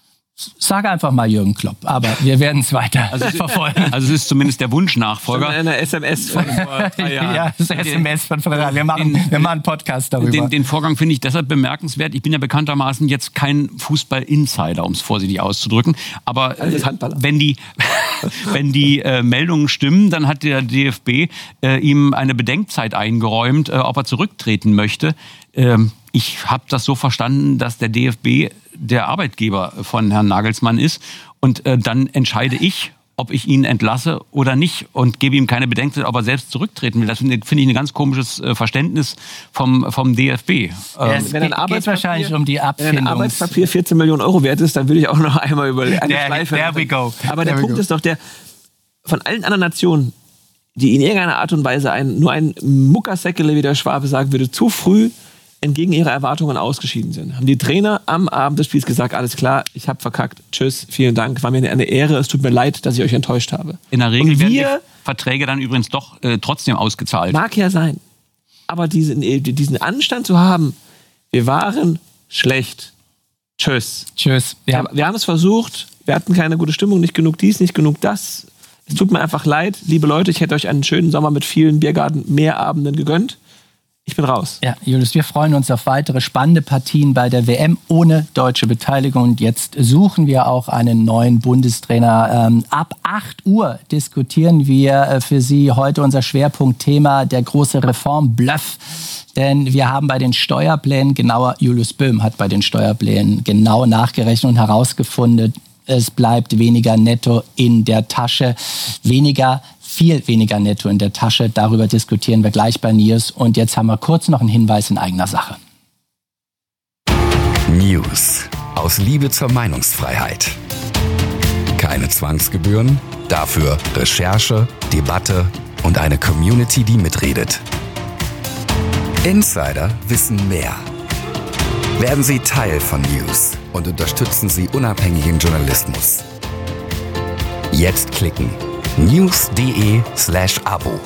Sage einfach mal Jürgen Klopp, aber wir werden es weiter also, verfolgen. Also es ist zumindest der Wunschnachfolger. Eine S M S von vor drei Jahren. Ja, das ist S M S von vor drei Jahren. Wir machen, den, wir machen einen Podcast darüber. Den, den Vorgang finde ich deshalb bemerkenswert. Ich bin ja bekanntermaßen jetzt kein Fußball-Insider, um es vorsichtig auszudrücken. Aber äh, wenn die, wenn die äh, Meldungen stimmen, dann hat der D F B äh, ihm eine Bedenkzeit eingeräumt, äh, ob er zurücktreten möchte. Ähm, ich habe das so verstanden, dass der D F B der Arbeitgeber von Herrn Nagelsmann ist und äh, dann entscheide ich, ob ich ihn entlasse oder nicht und gebe ihm keine Bedenkzeit, ob er selbst zurücktreten will. Das finde find ich ein ganz komisches äh, Verständnis vom, vom D F B. Ja, es wenn geht, geht wahrscheinlich um die Abfindung. Wenn ein Arbeitspapier vierzehn Millionen Euro wert ist, dann würde ich auch noch einmal über eine there, Schleife... There we go. Aber there der Punkt go. ist doch der, von allen anderen Nationen, die in irgendeiner Art und Weise ein, nur ein Muckersäckele, wie der Schwabe sagen würde, zu früh entgegen ihrer Erwartungen ausgeschieden sind, haben die Trainer am Abend des Spiels gesagt, alles klar, ich habe verkackt, tschüss, vielen Dank, war mir eine Ehre, es tut mir leid, dass ich euch enttäuscht habe. In der Regel wir, werden die Verträge dann übrigens doch äh, trotzdem ausgezahlt. Mag ja sein, aber diesen, diesen Anstand zu haben, wir waren schlecht, tschüss. Tschüss. Ja. Wir, wir haben es versucht, wir hatten keine gute Stimmung, nicht genug dies, nicht genug das. Es tut mir einfach leid, liebe Leute, ich hätte euch einen schönen Sommer mit vielen Biergarten-Mehrabenden gegönnt. Ich bin raus. Ja, Julius, wir freuen uns auf weitere spannende Partien bei der W M ohne deutsche Beteiligung. Und jetzt suchen wir auch einen neuen Bundestrainer. Ähm, ab acht Uhr diskutieren wir äh, für Sie heute unser Schwerpunktthema, der große Reformbluff. Denn wir haben bei den Steuerplänen genauer, Julius Böhm hat bei den Steuerplänen genau nachgerechnet und herausgefunden, es bleibt weniger netto in der Tasche, weniger viel weniger netto in der Tasche. Darüber diskutieren wir gleich bei News. Und jetzt haben wir kurz noch einen Hinweis in eigener Sache. News aus Liebe zur Meinungsfreiheit. Keine Zwangsgebühren, dafür Recherche, Debatte und eine Community, die mitredet. Insider wissen mehr. Werden Sie Teil von News und unterstützen Sie unabhängigen Journalismus. Jetzt klicken. news.de slash Abo.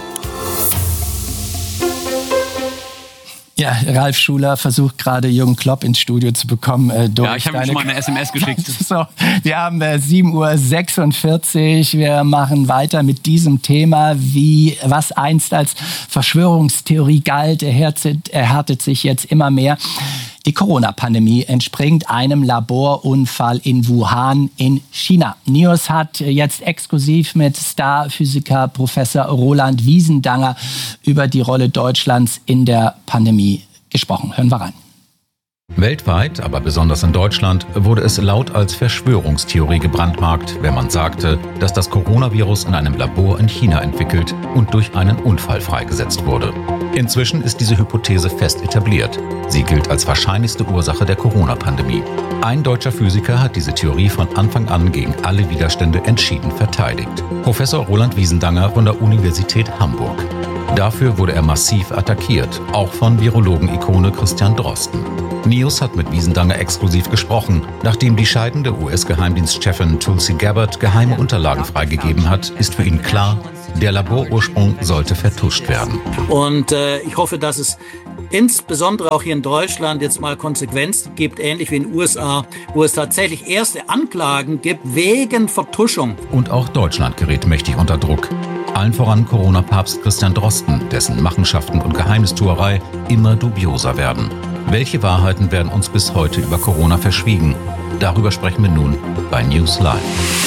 Ja, Ralf Schuler versucht gerade Jürgen Klopp ins Studio zu bekommen. Äh, ja, ich habe ihm schon mal eine S M S geschickt. So, wir haben äh, sieben Uhr sechsundvierzig. Wir machen weiter mit diesem Thema, wie was einst als Verschwörungstheorie galt, erhärtet, erhärtet sich jetzt immer mehr. Die Corona-Pandemie entspringt einem Laborunfall in Wuhan in China. News hat jetzt exklusiv mit Starphysiker Professor Roland Wiesendanger über die Rolle Deutschlands in der Pandemie gesprochen. Hören wir rein. Weltweit, aber besonders in Deutschland, wurde es laut als Verschwörungstheorie gebrandmarkt, wenn man sagte, dass das Coronavirus in einem Labor in China entwickelt und durch einen Unfall freigesetzt wurde. Inzwischen ist diese Hypothese fest etabliert. Sie gilt als wahrscheinlichste Ursache der Corona-Pandemie. Ein deutscher Physiker hat diese Theorie von Anfang an gegen alle Widerstände entschieden verteidigt. Professor Roland Wiesendanger von der Universität Hamburg. Dafür wurde er massiv attackiert, auch von Virologen-Ikone Christian Drosten. News hat mit Wiesendanger exklusiv gesprochen. Nachdem die scheidende U S-Geheimdienstchefin Tulsi Gabbard geheime Unterlagen freigegeben hat, ist für ihn klar, der Laborursprung sollte vertuscht werden. Und äh, ich hoffe, dass es insbesondere auch hier in Deutschland jetzt mal Konsequenzen gibt, ähnlich wie in den U S A, wo es tatsächlich erste Anklagen gibt wegen Vertuschung. Und auch Deutschland gerät mächtig unter Druck. Allen voran Corona-Papst Christian Drosten, dessen Machenschaften und Geheimnistuerei immer dubioser werden. Welche Wahrheiten werden uns bis heute über Corona verschwiegen? Darüber sprechen wir nun bei News Live.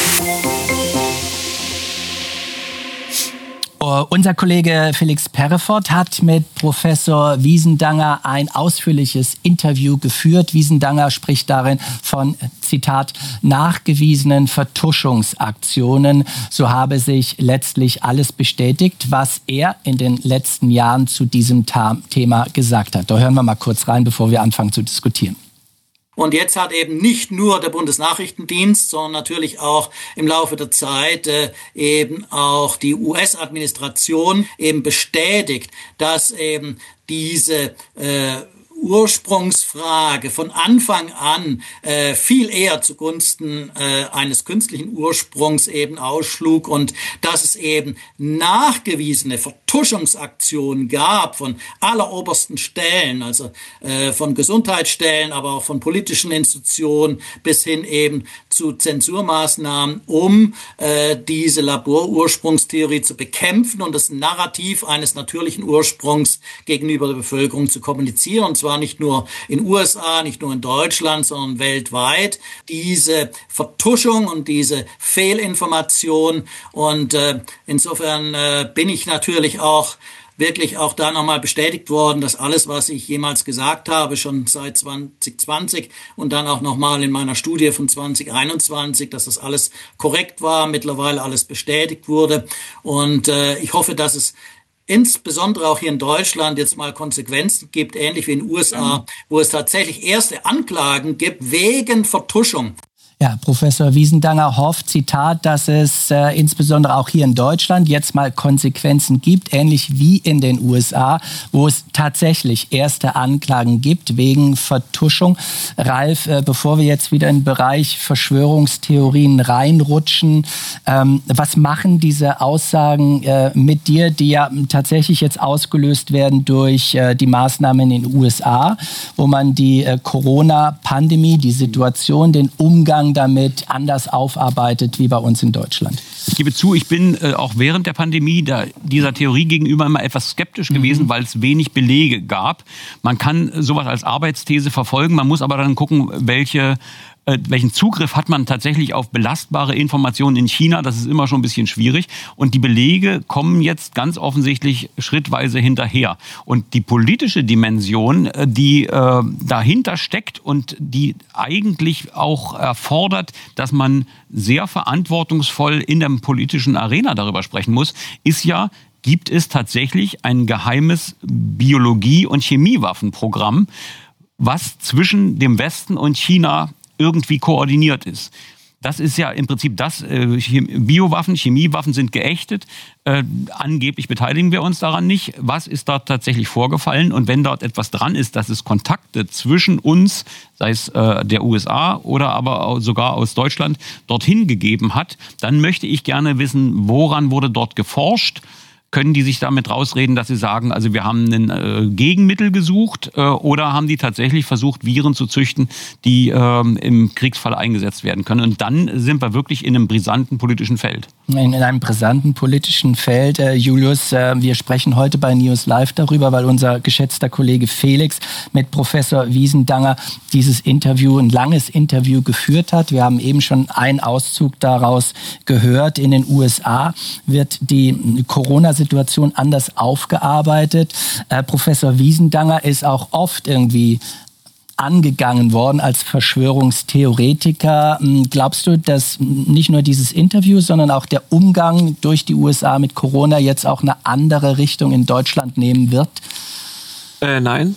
Unser Kollege Felix Perrefort hat mit Professor Wiesendanger ein ausführliches Interview geführt. Wiesendanger spricht darin von, Zitat, nachgewiesenen Vertuschungsaktionen. So habe sich letztlich alles bestätigt, was er in den letzten Jahren zu diesem Thema gesagt hat. Da hören wir mal kurz rein, bevor wir anfangen zu diskutieren. Und jetzt hat eben nicht nur der Bundesnachrichtendienst, sondern natürlich auch im Laufe der Zeit äh, eben auch die U S-Administration eben bestätigt, dass eben diese äh, Ursprungsfrage von Anfang an äh, viel eher zugunsten äh, eines künstlichen Ursprungs eben ausschlug und dass es eben nachgewiesene Vertuschungsaktionen gab von allerobersten Stellen, also äh, von Gesundheitsstellen, aber auch von politischen Institutionen bis hin eben zu Zensurmaßnahmen, um äh, diese Laborursprungstheorie zu bekämpfen und das Narrativ eines natürlichen Ursprungs gegenüber der Bevölkerung zu kommunizieren, und zwar nicht nur in den U S A, nicht nur in Deutschland, sondern weltweit. Diese Vertuschung und diese Fehlinformation und äh, insofern äh, bin ich natürlich auch wirklich auch da nochmal bestätigt worden, dass alles, was ich jemals gesagt habe, schon seit zwanzig zwanzig und dann auch nochmal in meiner Studie von zwanzig einundzwanzig, dass das alles korrekt war, mittlerweile alles bestätigt wurde. Und äh, ich hoffe, dass es insbesondere auch hier in Deutschland jetzt mal Konsequenzen gibt, ähnlich wie in den U S A, wo es tatsächlich erste Anklagen gibt wegen Vertuschung. Ja, Professor Wiesendanger hofft, Zitat, dass es äh, insbesondere auch hier in Deutschland jetzt mal Konsequenzen gibt, ähnlich wie in den U S A, wo es tatsächlich erste Anklagen gibt wegen Vertuschung. Ralf, äh, bevor wir jetzt wieder in den Bereich Verschwörungstheorien reinrutschen, ähm, was machen diese Aussagen äh, mit dir, die ja tatsächlich jetzt ausgelöst werden durch äh, die Maßnahmen in den U S A, wo man die äh, Corona-Pandemie, die Situation, den Umgang damit anders aufarbeitet wie bei uns in Deutschland? Ich gebe zu, ich bin äh, auch während der Pandemie da, dieser Theorie gegenüber immer etwas skeptisch mhm. gewesen, weil es wenig Belege gab. Man kann sowas als Arbeitsthese verfolgen, man muss aber dann gucken, welche äh, welchen Zugriff hat man tatsächlich auf belastbare Informationen in China. Das ist immer schon ein bisschen schwierig. Und die Belege kommen jetzt ganz offensichtlich schrittweise hinterher. Und die politische Dimension, die äh, dahinter steckt und die eigentlich auch erfordert, dass man sehr verantwortungsvoll in der politischen Arena darüber sprechen muss, ist ja, gibt es tatsächlich ein geheimes Biologie- und Chemiewaffenprogramm, was zwischen dem Westen und China irgendwie koordiniert ist. Das ist ja im Prinzip das, äh, Biowaffen, Chemiewaffen sind geächtet, äh, angeblich beteiligen wir uns daran nicht. Was ist dort tatsächlich vorgefallen? Und wenn dort etwas dran ist, dass es Kontakte zwischen uns, sei es äh, der U S A oder aber auch sogar aus Deutschland, dorthin gegeben hat, dann möchte ich gerne wissen, woran wurde dort geforscht? können die sich damit rausreden, dass sie sagen, also wir haben ein äh, Gegenmittel gesucht äh, oder haben die tatsächlich versucht, Viren zu züchten, die äh, im Kriegsfall eingesetzt werden können? Und dann sind wir wirklich in einem brisanten politischen Feld. In, in einem brisanten politischen Feld. Äh, Julius, äh, wir sprechen heute bei News Live darüber, weil unser geschätzter Kollege Felix mit Professor Wiesendanger dieses Interview, ein langes Interview geführt hat. Wir haben eben schon einen Auszug daraus gehört. In den U S A wird die Corona-Situation anders aufgearbeitet. Äh, Professor Wiesendanger ist auch oft irgendwie angegangen worden als Verschwörungstheoretiker. Glaubst du, dass nicht nur dieses Interview, sondern auch der Umgang durch die U S A mit Corona jetzt auch eine andere Richtung in Deutschland nehmen wird? Äh, nein,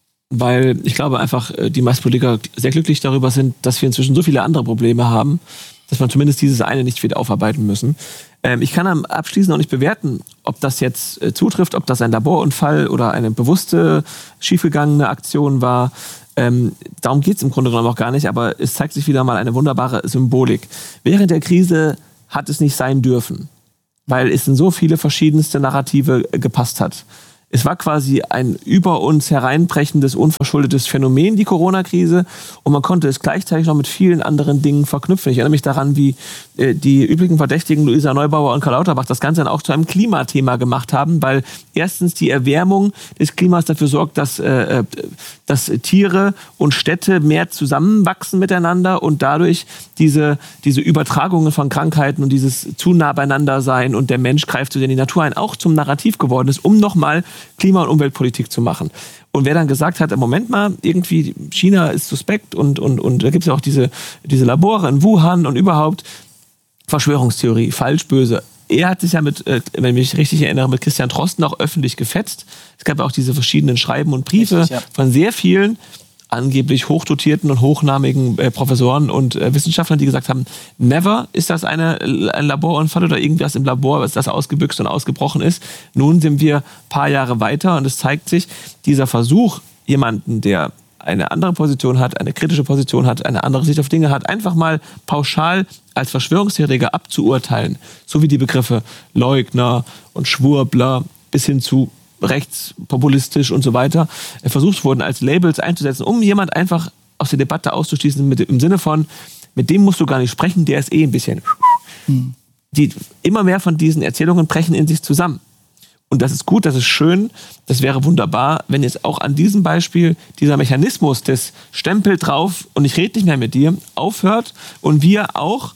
weil ich glaube einfach, die meisten Politiker sehr glücklich darüber sind, dass wir inzwischen so viele andere Probleme haben, dass man zumindest dieses eine nicht wieder aufarbeiten müssen. Ähm, ich kann am abschließend noch nicht bewerten, ob das jetzt äh, zutrifft, ob das ein Laborunfall oder eine bewusste, schiefgegangene Aktion war. Ähm, darum geht es im Grunde genommen auch gar nicht, aber es zeigt sich wieder mal eine wunderbare Symbolik. Während der Krise hat es nicht sein dürfen, weil es in so viele verschiedenste Narrative gepasst hat. Es war quasi ein über uns hereinbrechendes, unverschuldetes Phänomen, die Corona-Krise. Und man konnte es gleichzeitig noch mit vielen anderen Dingen verknüpfen. Ich erinnere mich daran, wie äh, die übrigen Verdächtigen Luisa Neubauer und Karl Lauterbach das Ganze dann auch zu einem Klimathema gemacht haben, weil erstens die Erwärmung des Klimas dafür sorgt, dass, äh, dass Tiere und Städte mehr zusammenwachsen miteinander und dadurch diese, diese Übertragungen von Krankheiten und dieses zu nah beieinander sein und der Mensch greift so in die Natur ein, auch zum Narrativ geworden ist, um nochmal Klima- und Umweltpolitik zu machen. Und wer dann gesagt hat, im Moment mal, irgendwie China ist suspekt und, und, und da gibt es ja auch diese, diese Labore in Wuhan und überhaupt Verschwörungstheorie, falsch, böse. Er hat sich ja mit, wenn ich mich richtig erinnere, mit Christian Drosten auch öffentlich gefetzt. Es gab auch diese verschiedenen Schreiben und Briefe richtig, ja. von sehr vielen angeblich hochdotierten und hochnamigen äh, Professoren und äh, Wissenschaftlern, die gesagt haben, never ist das eine, ein Laborunfall oder irgendwas im Labor, was das ausgebüxt und ausgebrochen ist. Nun sind wir ein paar Jahre weiter und es zeigt sich, dieser Versuch, jemanden, der eine andere Position hat, eine kritische Position hat, eine andere Sicht auf Dinge hat, einfach mal pauschal als Verschwörungstheoretiker abzuurteilen, so wie die Begriffe Leugner und Schwurbler bis hin zu rechtspopulistisch und so weiter versucht wurden, als Labels einzusetzen, um jemand einfach aus der Debatte auszuschließen, mit, im Sinne von, mit dem musst du gar nicht sprechen, der ist eh ein bisschen... Hm. Die, immer mehr von diesen Erzählungen brechen in sich zusammen. Und das ist gut, das ist schön, das wäre wunderbar, wenn jetzt auch an diesem Beispiel dieser Mechanismus des Stempel drauf und ich rede nicht mehr mit dir aufhört und wir auch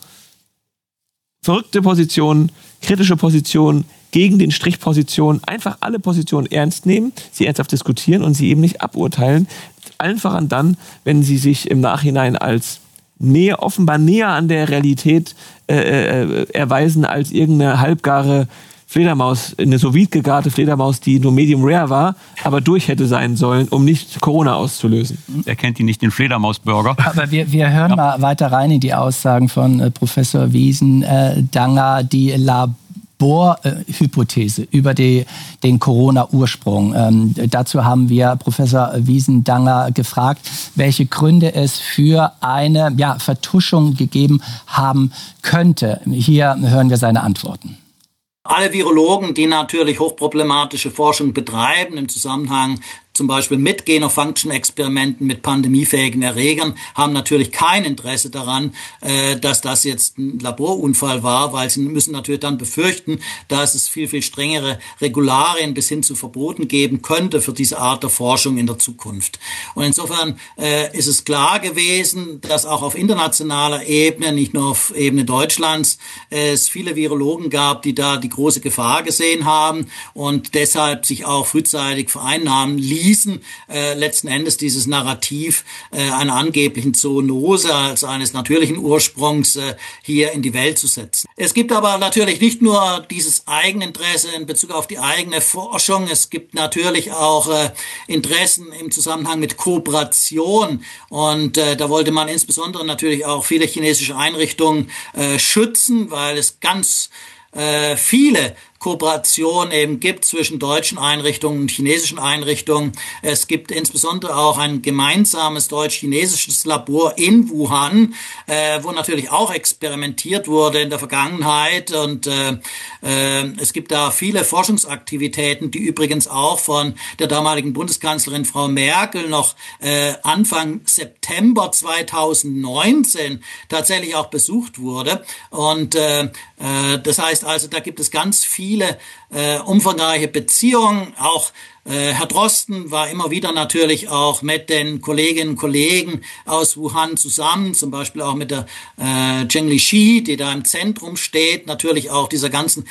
verrückte Positionen, kritische Positionen, gegen den Strich Positionen, einfach alle Positionen ernst nehmen, sie ernsthaft diskutieren und sie eben nicht aburteilen. Allen voran dann, wenn sie sich im Nachhinein als näher, offenbar näher an der Realität äh, äh, erweisen als irgendeine halbgare Fledermaus, eine sous-vide gegarte Fledermaus, die nur medium rare war, aber durch hätte sein sollen, um nicht Corona auszulösen. Er kennt die nicht, den Fledermausburger. Aber wir, wir hören ja. mal weiter rein in die Aussagen von äh, Professor Wiesendanger, die Labor Hypothese über die, den Corona-Ursprung. Ähm, dazu haben wir Professor Wiesendanger gefragt, welche Gründe es für eine ja, Vertuschung gegeben haben könnte. Hier hören wir seine Antworten. Alle Virologen, die natürlich hochproblematische Forschung betreiben im Zusammenhang zum Beispiel mit Gain-of-Function-Experimenten mit pandemiefähigen Erregern, haben natürlich kein Interesse daran, äh, dass das jetzt ein Laborunfall war, weil sie müssen natürlich dann befürchten, dass es viel, viel strengere Regularien bis hin zu Verboten geben könnte für diese Art der Forschung in der Zukunft. Und insofern äh, ist es klar gewesen, dass auch auf internationaler Ebene, nicht nur auf Ebene Deutschlands, äh, es viele Virologen gab, die da die große Gefahr gesehen haben und deshalb sich auch frühzeitig vereinnahmen ließen, Äh, letzten Endes dieses Narrativ äh, einer angeblichen Zoonose als eines natürlichen Ursprungs äh, hier in die Welt zu setzen. Es gibt aber natürlich nicht nur dieses Eigeninteresse in Bezug auf die eigene Forschung, es gibt natürlich auch äh, Interessen im Zusammenhang mit Kooperation und äh, da wollte man insbesondere natürlich auch viele chinesische Einrichtungen äh, schützen, weil es ganz äh, viele Kooperation eben gibt zwischen deutschen Einrichtungen und chinesischen Einrichtungen. Es gibt insbesondere auch ein gemeinsames deutsch-chinesisches Labor in Wuhan, äh, wo natürlich auch experimentiert wurde in der Vergangenheit. Und äh, äh, es gibt da viele Forschungsaktivitäten, die übrigens auch von der damaligen Bundeskanzlerin Frau Merkel noch äh, Anfang September zweitausendneunzehn tatsächlich auch besucht wurde. Und äh, äh, das heißt also, da gibt es ganz viele äh, umfangreiche Beziehungen. Auch äh, Herr Drosten war immer wieder natürlich auch mit den Kolleginnen und Kollegen aus Wuhan zusammen, zum Beispiel auch mit der äh, Zheng Lixi, die da im Zentrum steht, natürlich auch dieser ganzen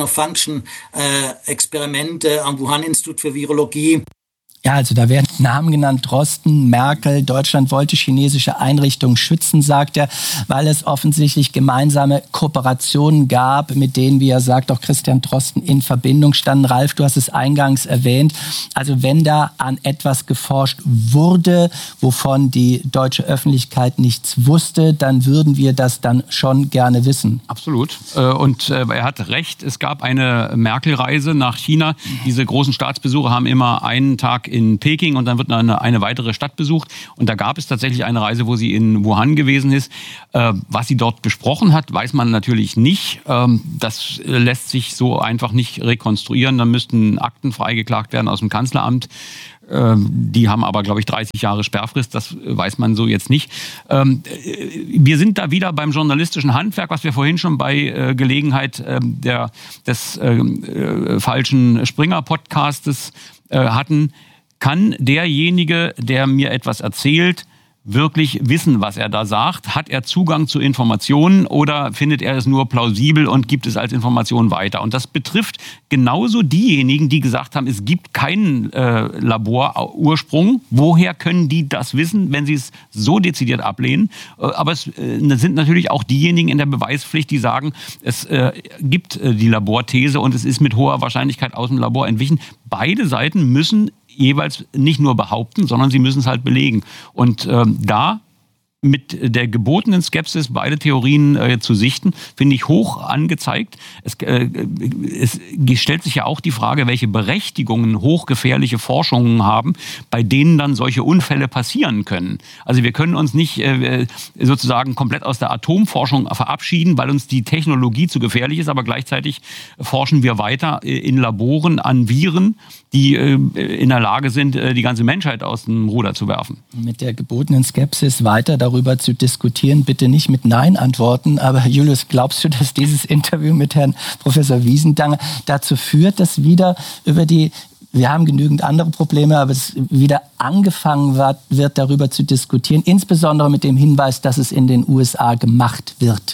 Gain-of-Function-Experimente am Wuhan-Institut für Virologie. Ja, also da werden Namen genannt, Drosten, Merkel, Deutschland wollte chinesische Einrichtungen schützen, sagt er, weil es offensichtlich gemeinsame Kooperationen gab, mit denen, wie er sagt, auch Christian Drosten in Verbindung standen. Ralf, du hast es eingangs erwähnt. Also wenn da an etwas geforscht wurde, wovon die deutsche Öffentlichkeit nichts wusste, dann würden wir das dann schon gerne wissen. Absolut. Und er hat recht, es gab eine Merkel-Reise nach China. Diese großen Staatsbesuche haben immer einen Tag in Peking und dann wird eine, eine weitere Stadt besucht. Und da gab es tatsächlich eine Reise, wo sie in Wuhan gewesen ist. Äh, was sie dort besprochen hat, weiß man natürlich nicht. Ähm, das lässt sich so einfach nicht rekonstruieren. Da müssten Akten freigeklagt werden aus dem Kanzleramt. Ähm, die haben aber, glaube ich, dreißig Jahre Sperrfrist. Das weiß man so jetzt nicht. Ähm, wir sind da wieder beim journalistischen Handwerk, was wir vorhin schon bei äh, Gelegenheit äh, der, des äh, äh, falschen Springer-Podcastes äh, hatten. Kann derjenige, der mir etwas erzählt, wirklich wissen, was er da sagt? Hat er Zugang zu Informationen oder findet er es nur plausibel und gibt es als Information weiter? Und das betrifft genauso diejenigen, die gesagt haben, es gibt keinen äh, Laborursprung. Woher können die das wissen, wenn sie es so dezidiert ablehnen? Äh, aber es äh, sind natürlich auch diejenigen in der Beweispflicht, die sagen, es äh, gibt äh, die Laborthese und es ist mit hoher Wahrscheinlichkeit aus dem Labor entwichen. Beide Seiten müssen jeweils nicht nur behaupten, sondern sie müssen es halt belegen. Und ähm, da mit der gebotenen Skepsis beide Theorien äh, zu sichten, finde ich hoch angezeigt. Es, äh, es stellt sich ja auch die Frage, welche Berechtigungen hochgefährliche Forschungen haben, bei denen dann solche Unfälle passieren können. Also wir können uns nicht äh, sozusagen komplett aus der Atomforschung verabschieden, weil uns die Technologie zu gefährlich ist, aber gleichzeitig forschen wir weiter in Laboren an Viren, die äh, in der Lage sind, äh, die ganze Menschheit aus dem Ruder zu werfen. Mit der gebotenen Skepsis weiter darüber zu diskutieren, bitte nicht mit Nein antworten. Aber Julius, glaubst du, dass dieses Interview mit Herrn Professor Wiesendanger dazu führt, dass wieder über die, wir haben genügend andere Probleme, aber es wieder angefangen wird, wird darüber zu diskutieren, insbesondere mit dem Hinweis, dass es in den U S A gemacht wird?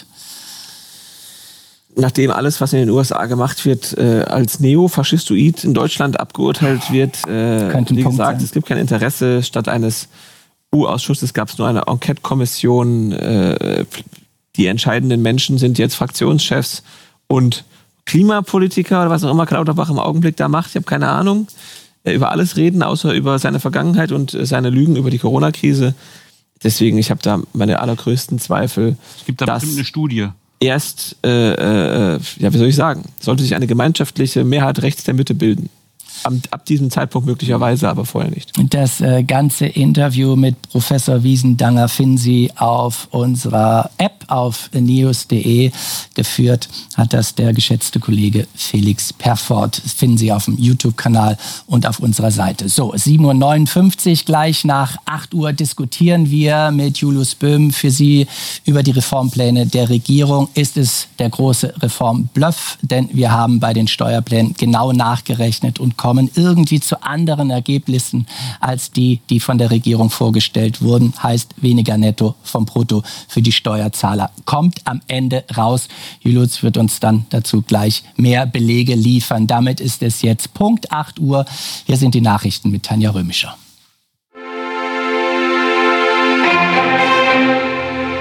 Nachdem alles, was in den U S A gemacht wird, äh, als neofaschistoid in Deutschland abgeurteilt wird, äh, wie gesagt, es gibt kein Interesse. Statt eines U-Ausschusses gab es nur eine Enquete-Kommission. Äh, die entscheidenden Menschen sind jetzt Fraktionschefs und Klimapolitiker oder was auch immer Lauterbach im Augenblick da macht. Ich habe keine Ahnung. Äh, über alles reden, außer über seine Vergangenheit und äh, seine Lügen über die Corona-Krise. Deswegen, ich habe da meine allergrößten Zweifel. Es gibt da bestimmt eine Studie. Erst, äh, äh, ja, wie soll ich sagen, sollte sich eine gemeinschaftliche Mehrheit rechts der Mitte bilden. Ab, ab diesem Zeitpunkt möglicherweise, aber vorher nicht. Das äh, ganze Interview mit Professor Wiesendanger finden Sie auf unserer App auf news punkt de. Geführt hat das der geschätzte Kollege Felix Perfort. Das finden Sie auf dem YouTube-Kanal und auf unserer Seite. So, sieben Uhr neunundfünfzig, gleich nach acht Uhr diskutieren wir mit Julius Böhm für Sie über die Reformpläne der Regierung. Ist es der große Reformbluff? Denn wir haben bei den Steuerplänen genau nachgerechnet und kommen irgendwie zu anderen Ergebnissen als die, die von der Regierung vorgestellt wurden. Heißt weniger Netto vom Brutto für die Steuerzahler. Kommt am Ende raus. Julius wird uns dann dazu gleich mehr Belege liefern. Damit ist es jetzt Punkt acht Uhr. Hier sind die Nachrichten mit Tanja Römischer.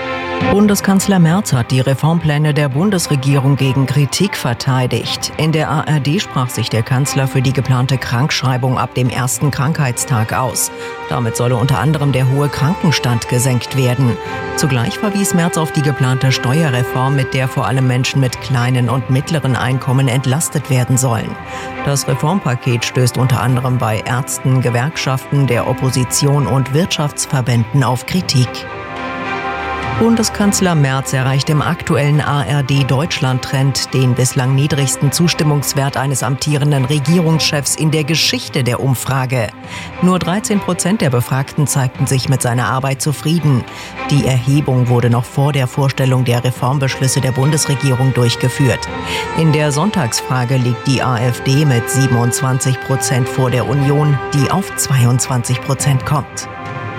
Bundeskanzler Merz hat die Reformpläne der Bundesregierung gegen Kritik verteidigt. In der A R D sprach sich der Kanzler für die geplante Krankschreibung ab dem ersten Krankheitstag aus. Damit solle unter anderem der hohe Krankenstand gesenkt werden. Zugleich verwies Merz auf die geplante Steuerreform, mit der vor allem Menschen mit kleinen und mittleren Einkommen entlastet werden sollen. Das Reformpaket stößt unter anderem bei Ärzten, Gewerkschaften, der Opposition und Wirtschaftsverbänden auf Kritik. Bundeskanzler Merz erreicht im aktuellen A R D-Deutschland-Trend den bislang niedrigsten Zustimmungswert eines amtierenden Regierungschefs in der Geschichte der Umfrage. Nur dreizehn Prozent der Befragten zeigten sich mit seiner Arbeit zufrieden. Die Erhebung wurde noch vor der Vorstellung der Reformbeschlüsse der Bundesregierung durchgeführt. In der Sonntagsfrage liegt die AfD mit siebenundzwanzig Prozent vor der Union, die auf zweiundzwanzig Prozent kommt.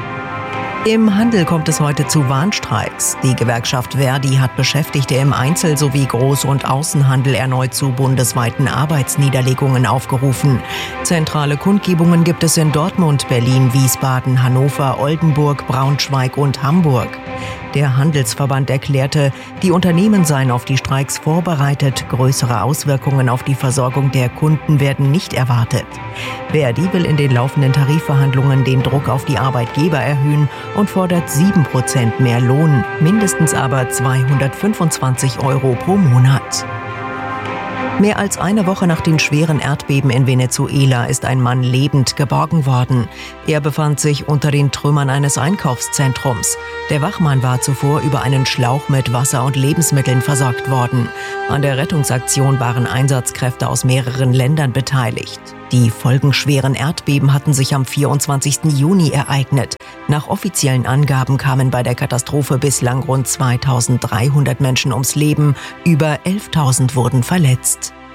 Im Handel kommt es heute zu Warnstreiks. Die Gewerkschaft Verdi hat Beschäftigte im Einzel- sowie Groß- und Außenhandel erneut zu bundesweiten Arbeitsniederlegungen aufgerufen. Zentrale Kundgebungen gibt es in Dortmund, Berlin, Wiesbaden, Hannover, Oldenburg, Braunschweig und Hamburg. Der Handelsverband erklärte, die Unternehmen seien auf die Streiks vorbereitet, größere Auswirkungen auf die Versorgung der Kunden werden nicht erwartet. Verdi will in den laufenden Tarifverhandlungen den Druck auf die Arbeitgeber erhöhen und fordert sieben Prozent mehr Lohn, mindestens aber zweihundertfünfundzwanzig Euro pro Monat. Mehr als eine Woche nach den schweren Erdbeben in Venezuela ist ein Mann lebend geborgen worden. Er befand sich unter den Trümmern eines Einkaufszentrums. Der Wachmann war zuvor über einen Schlauch mit Wasser und Lebensmitteln versorgt worden. An der Rettungsaktion waren Einsatzkräfte aus mehreren Ländern beteiligt. Die folgenschweren Erdbeben hatten sich am vierundzwanzigsten Juni ereignet. Nach offiziellen Angaben kamen bei der Katastrophe bislang rund zweitausenddreihundert Menschen ums Leben, über elftausend wurden verletzt.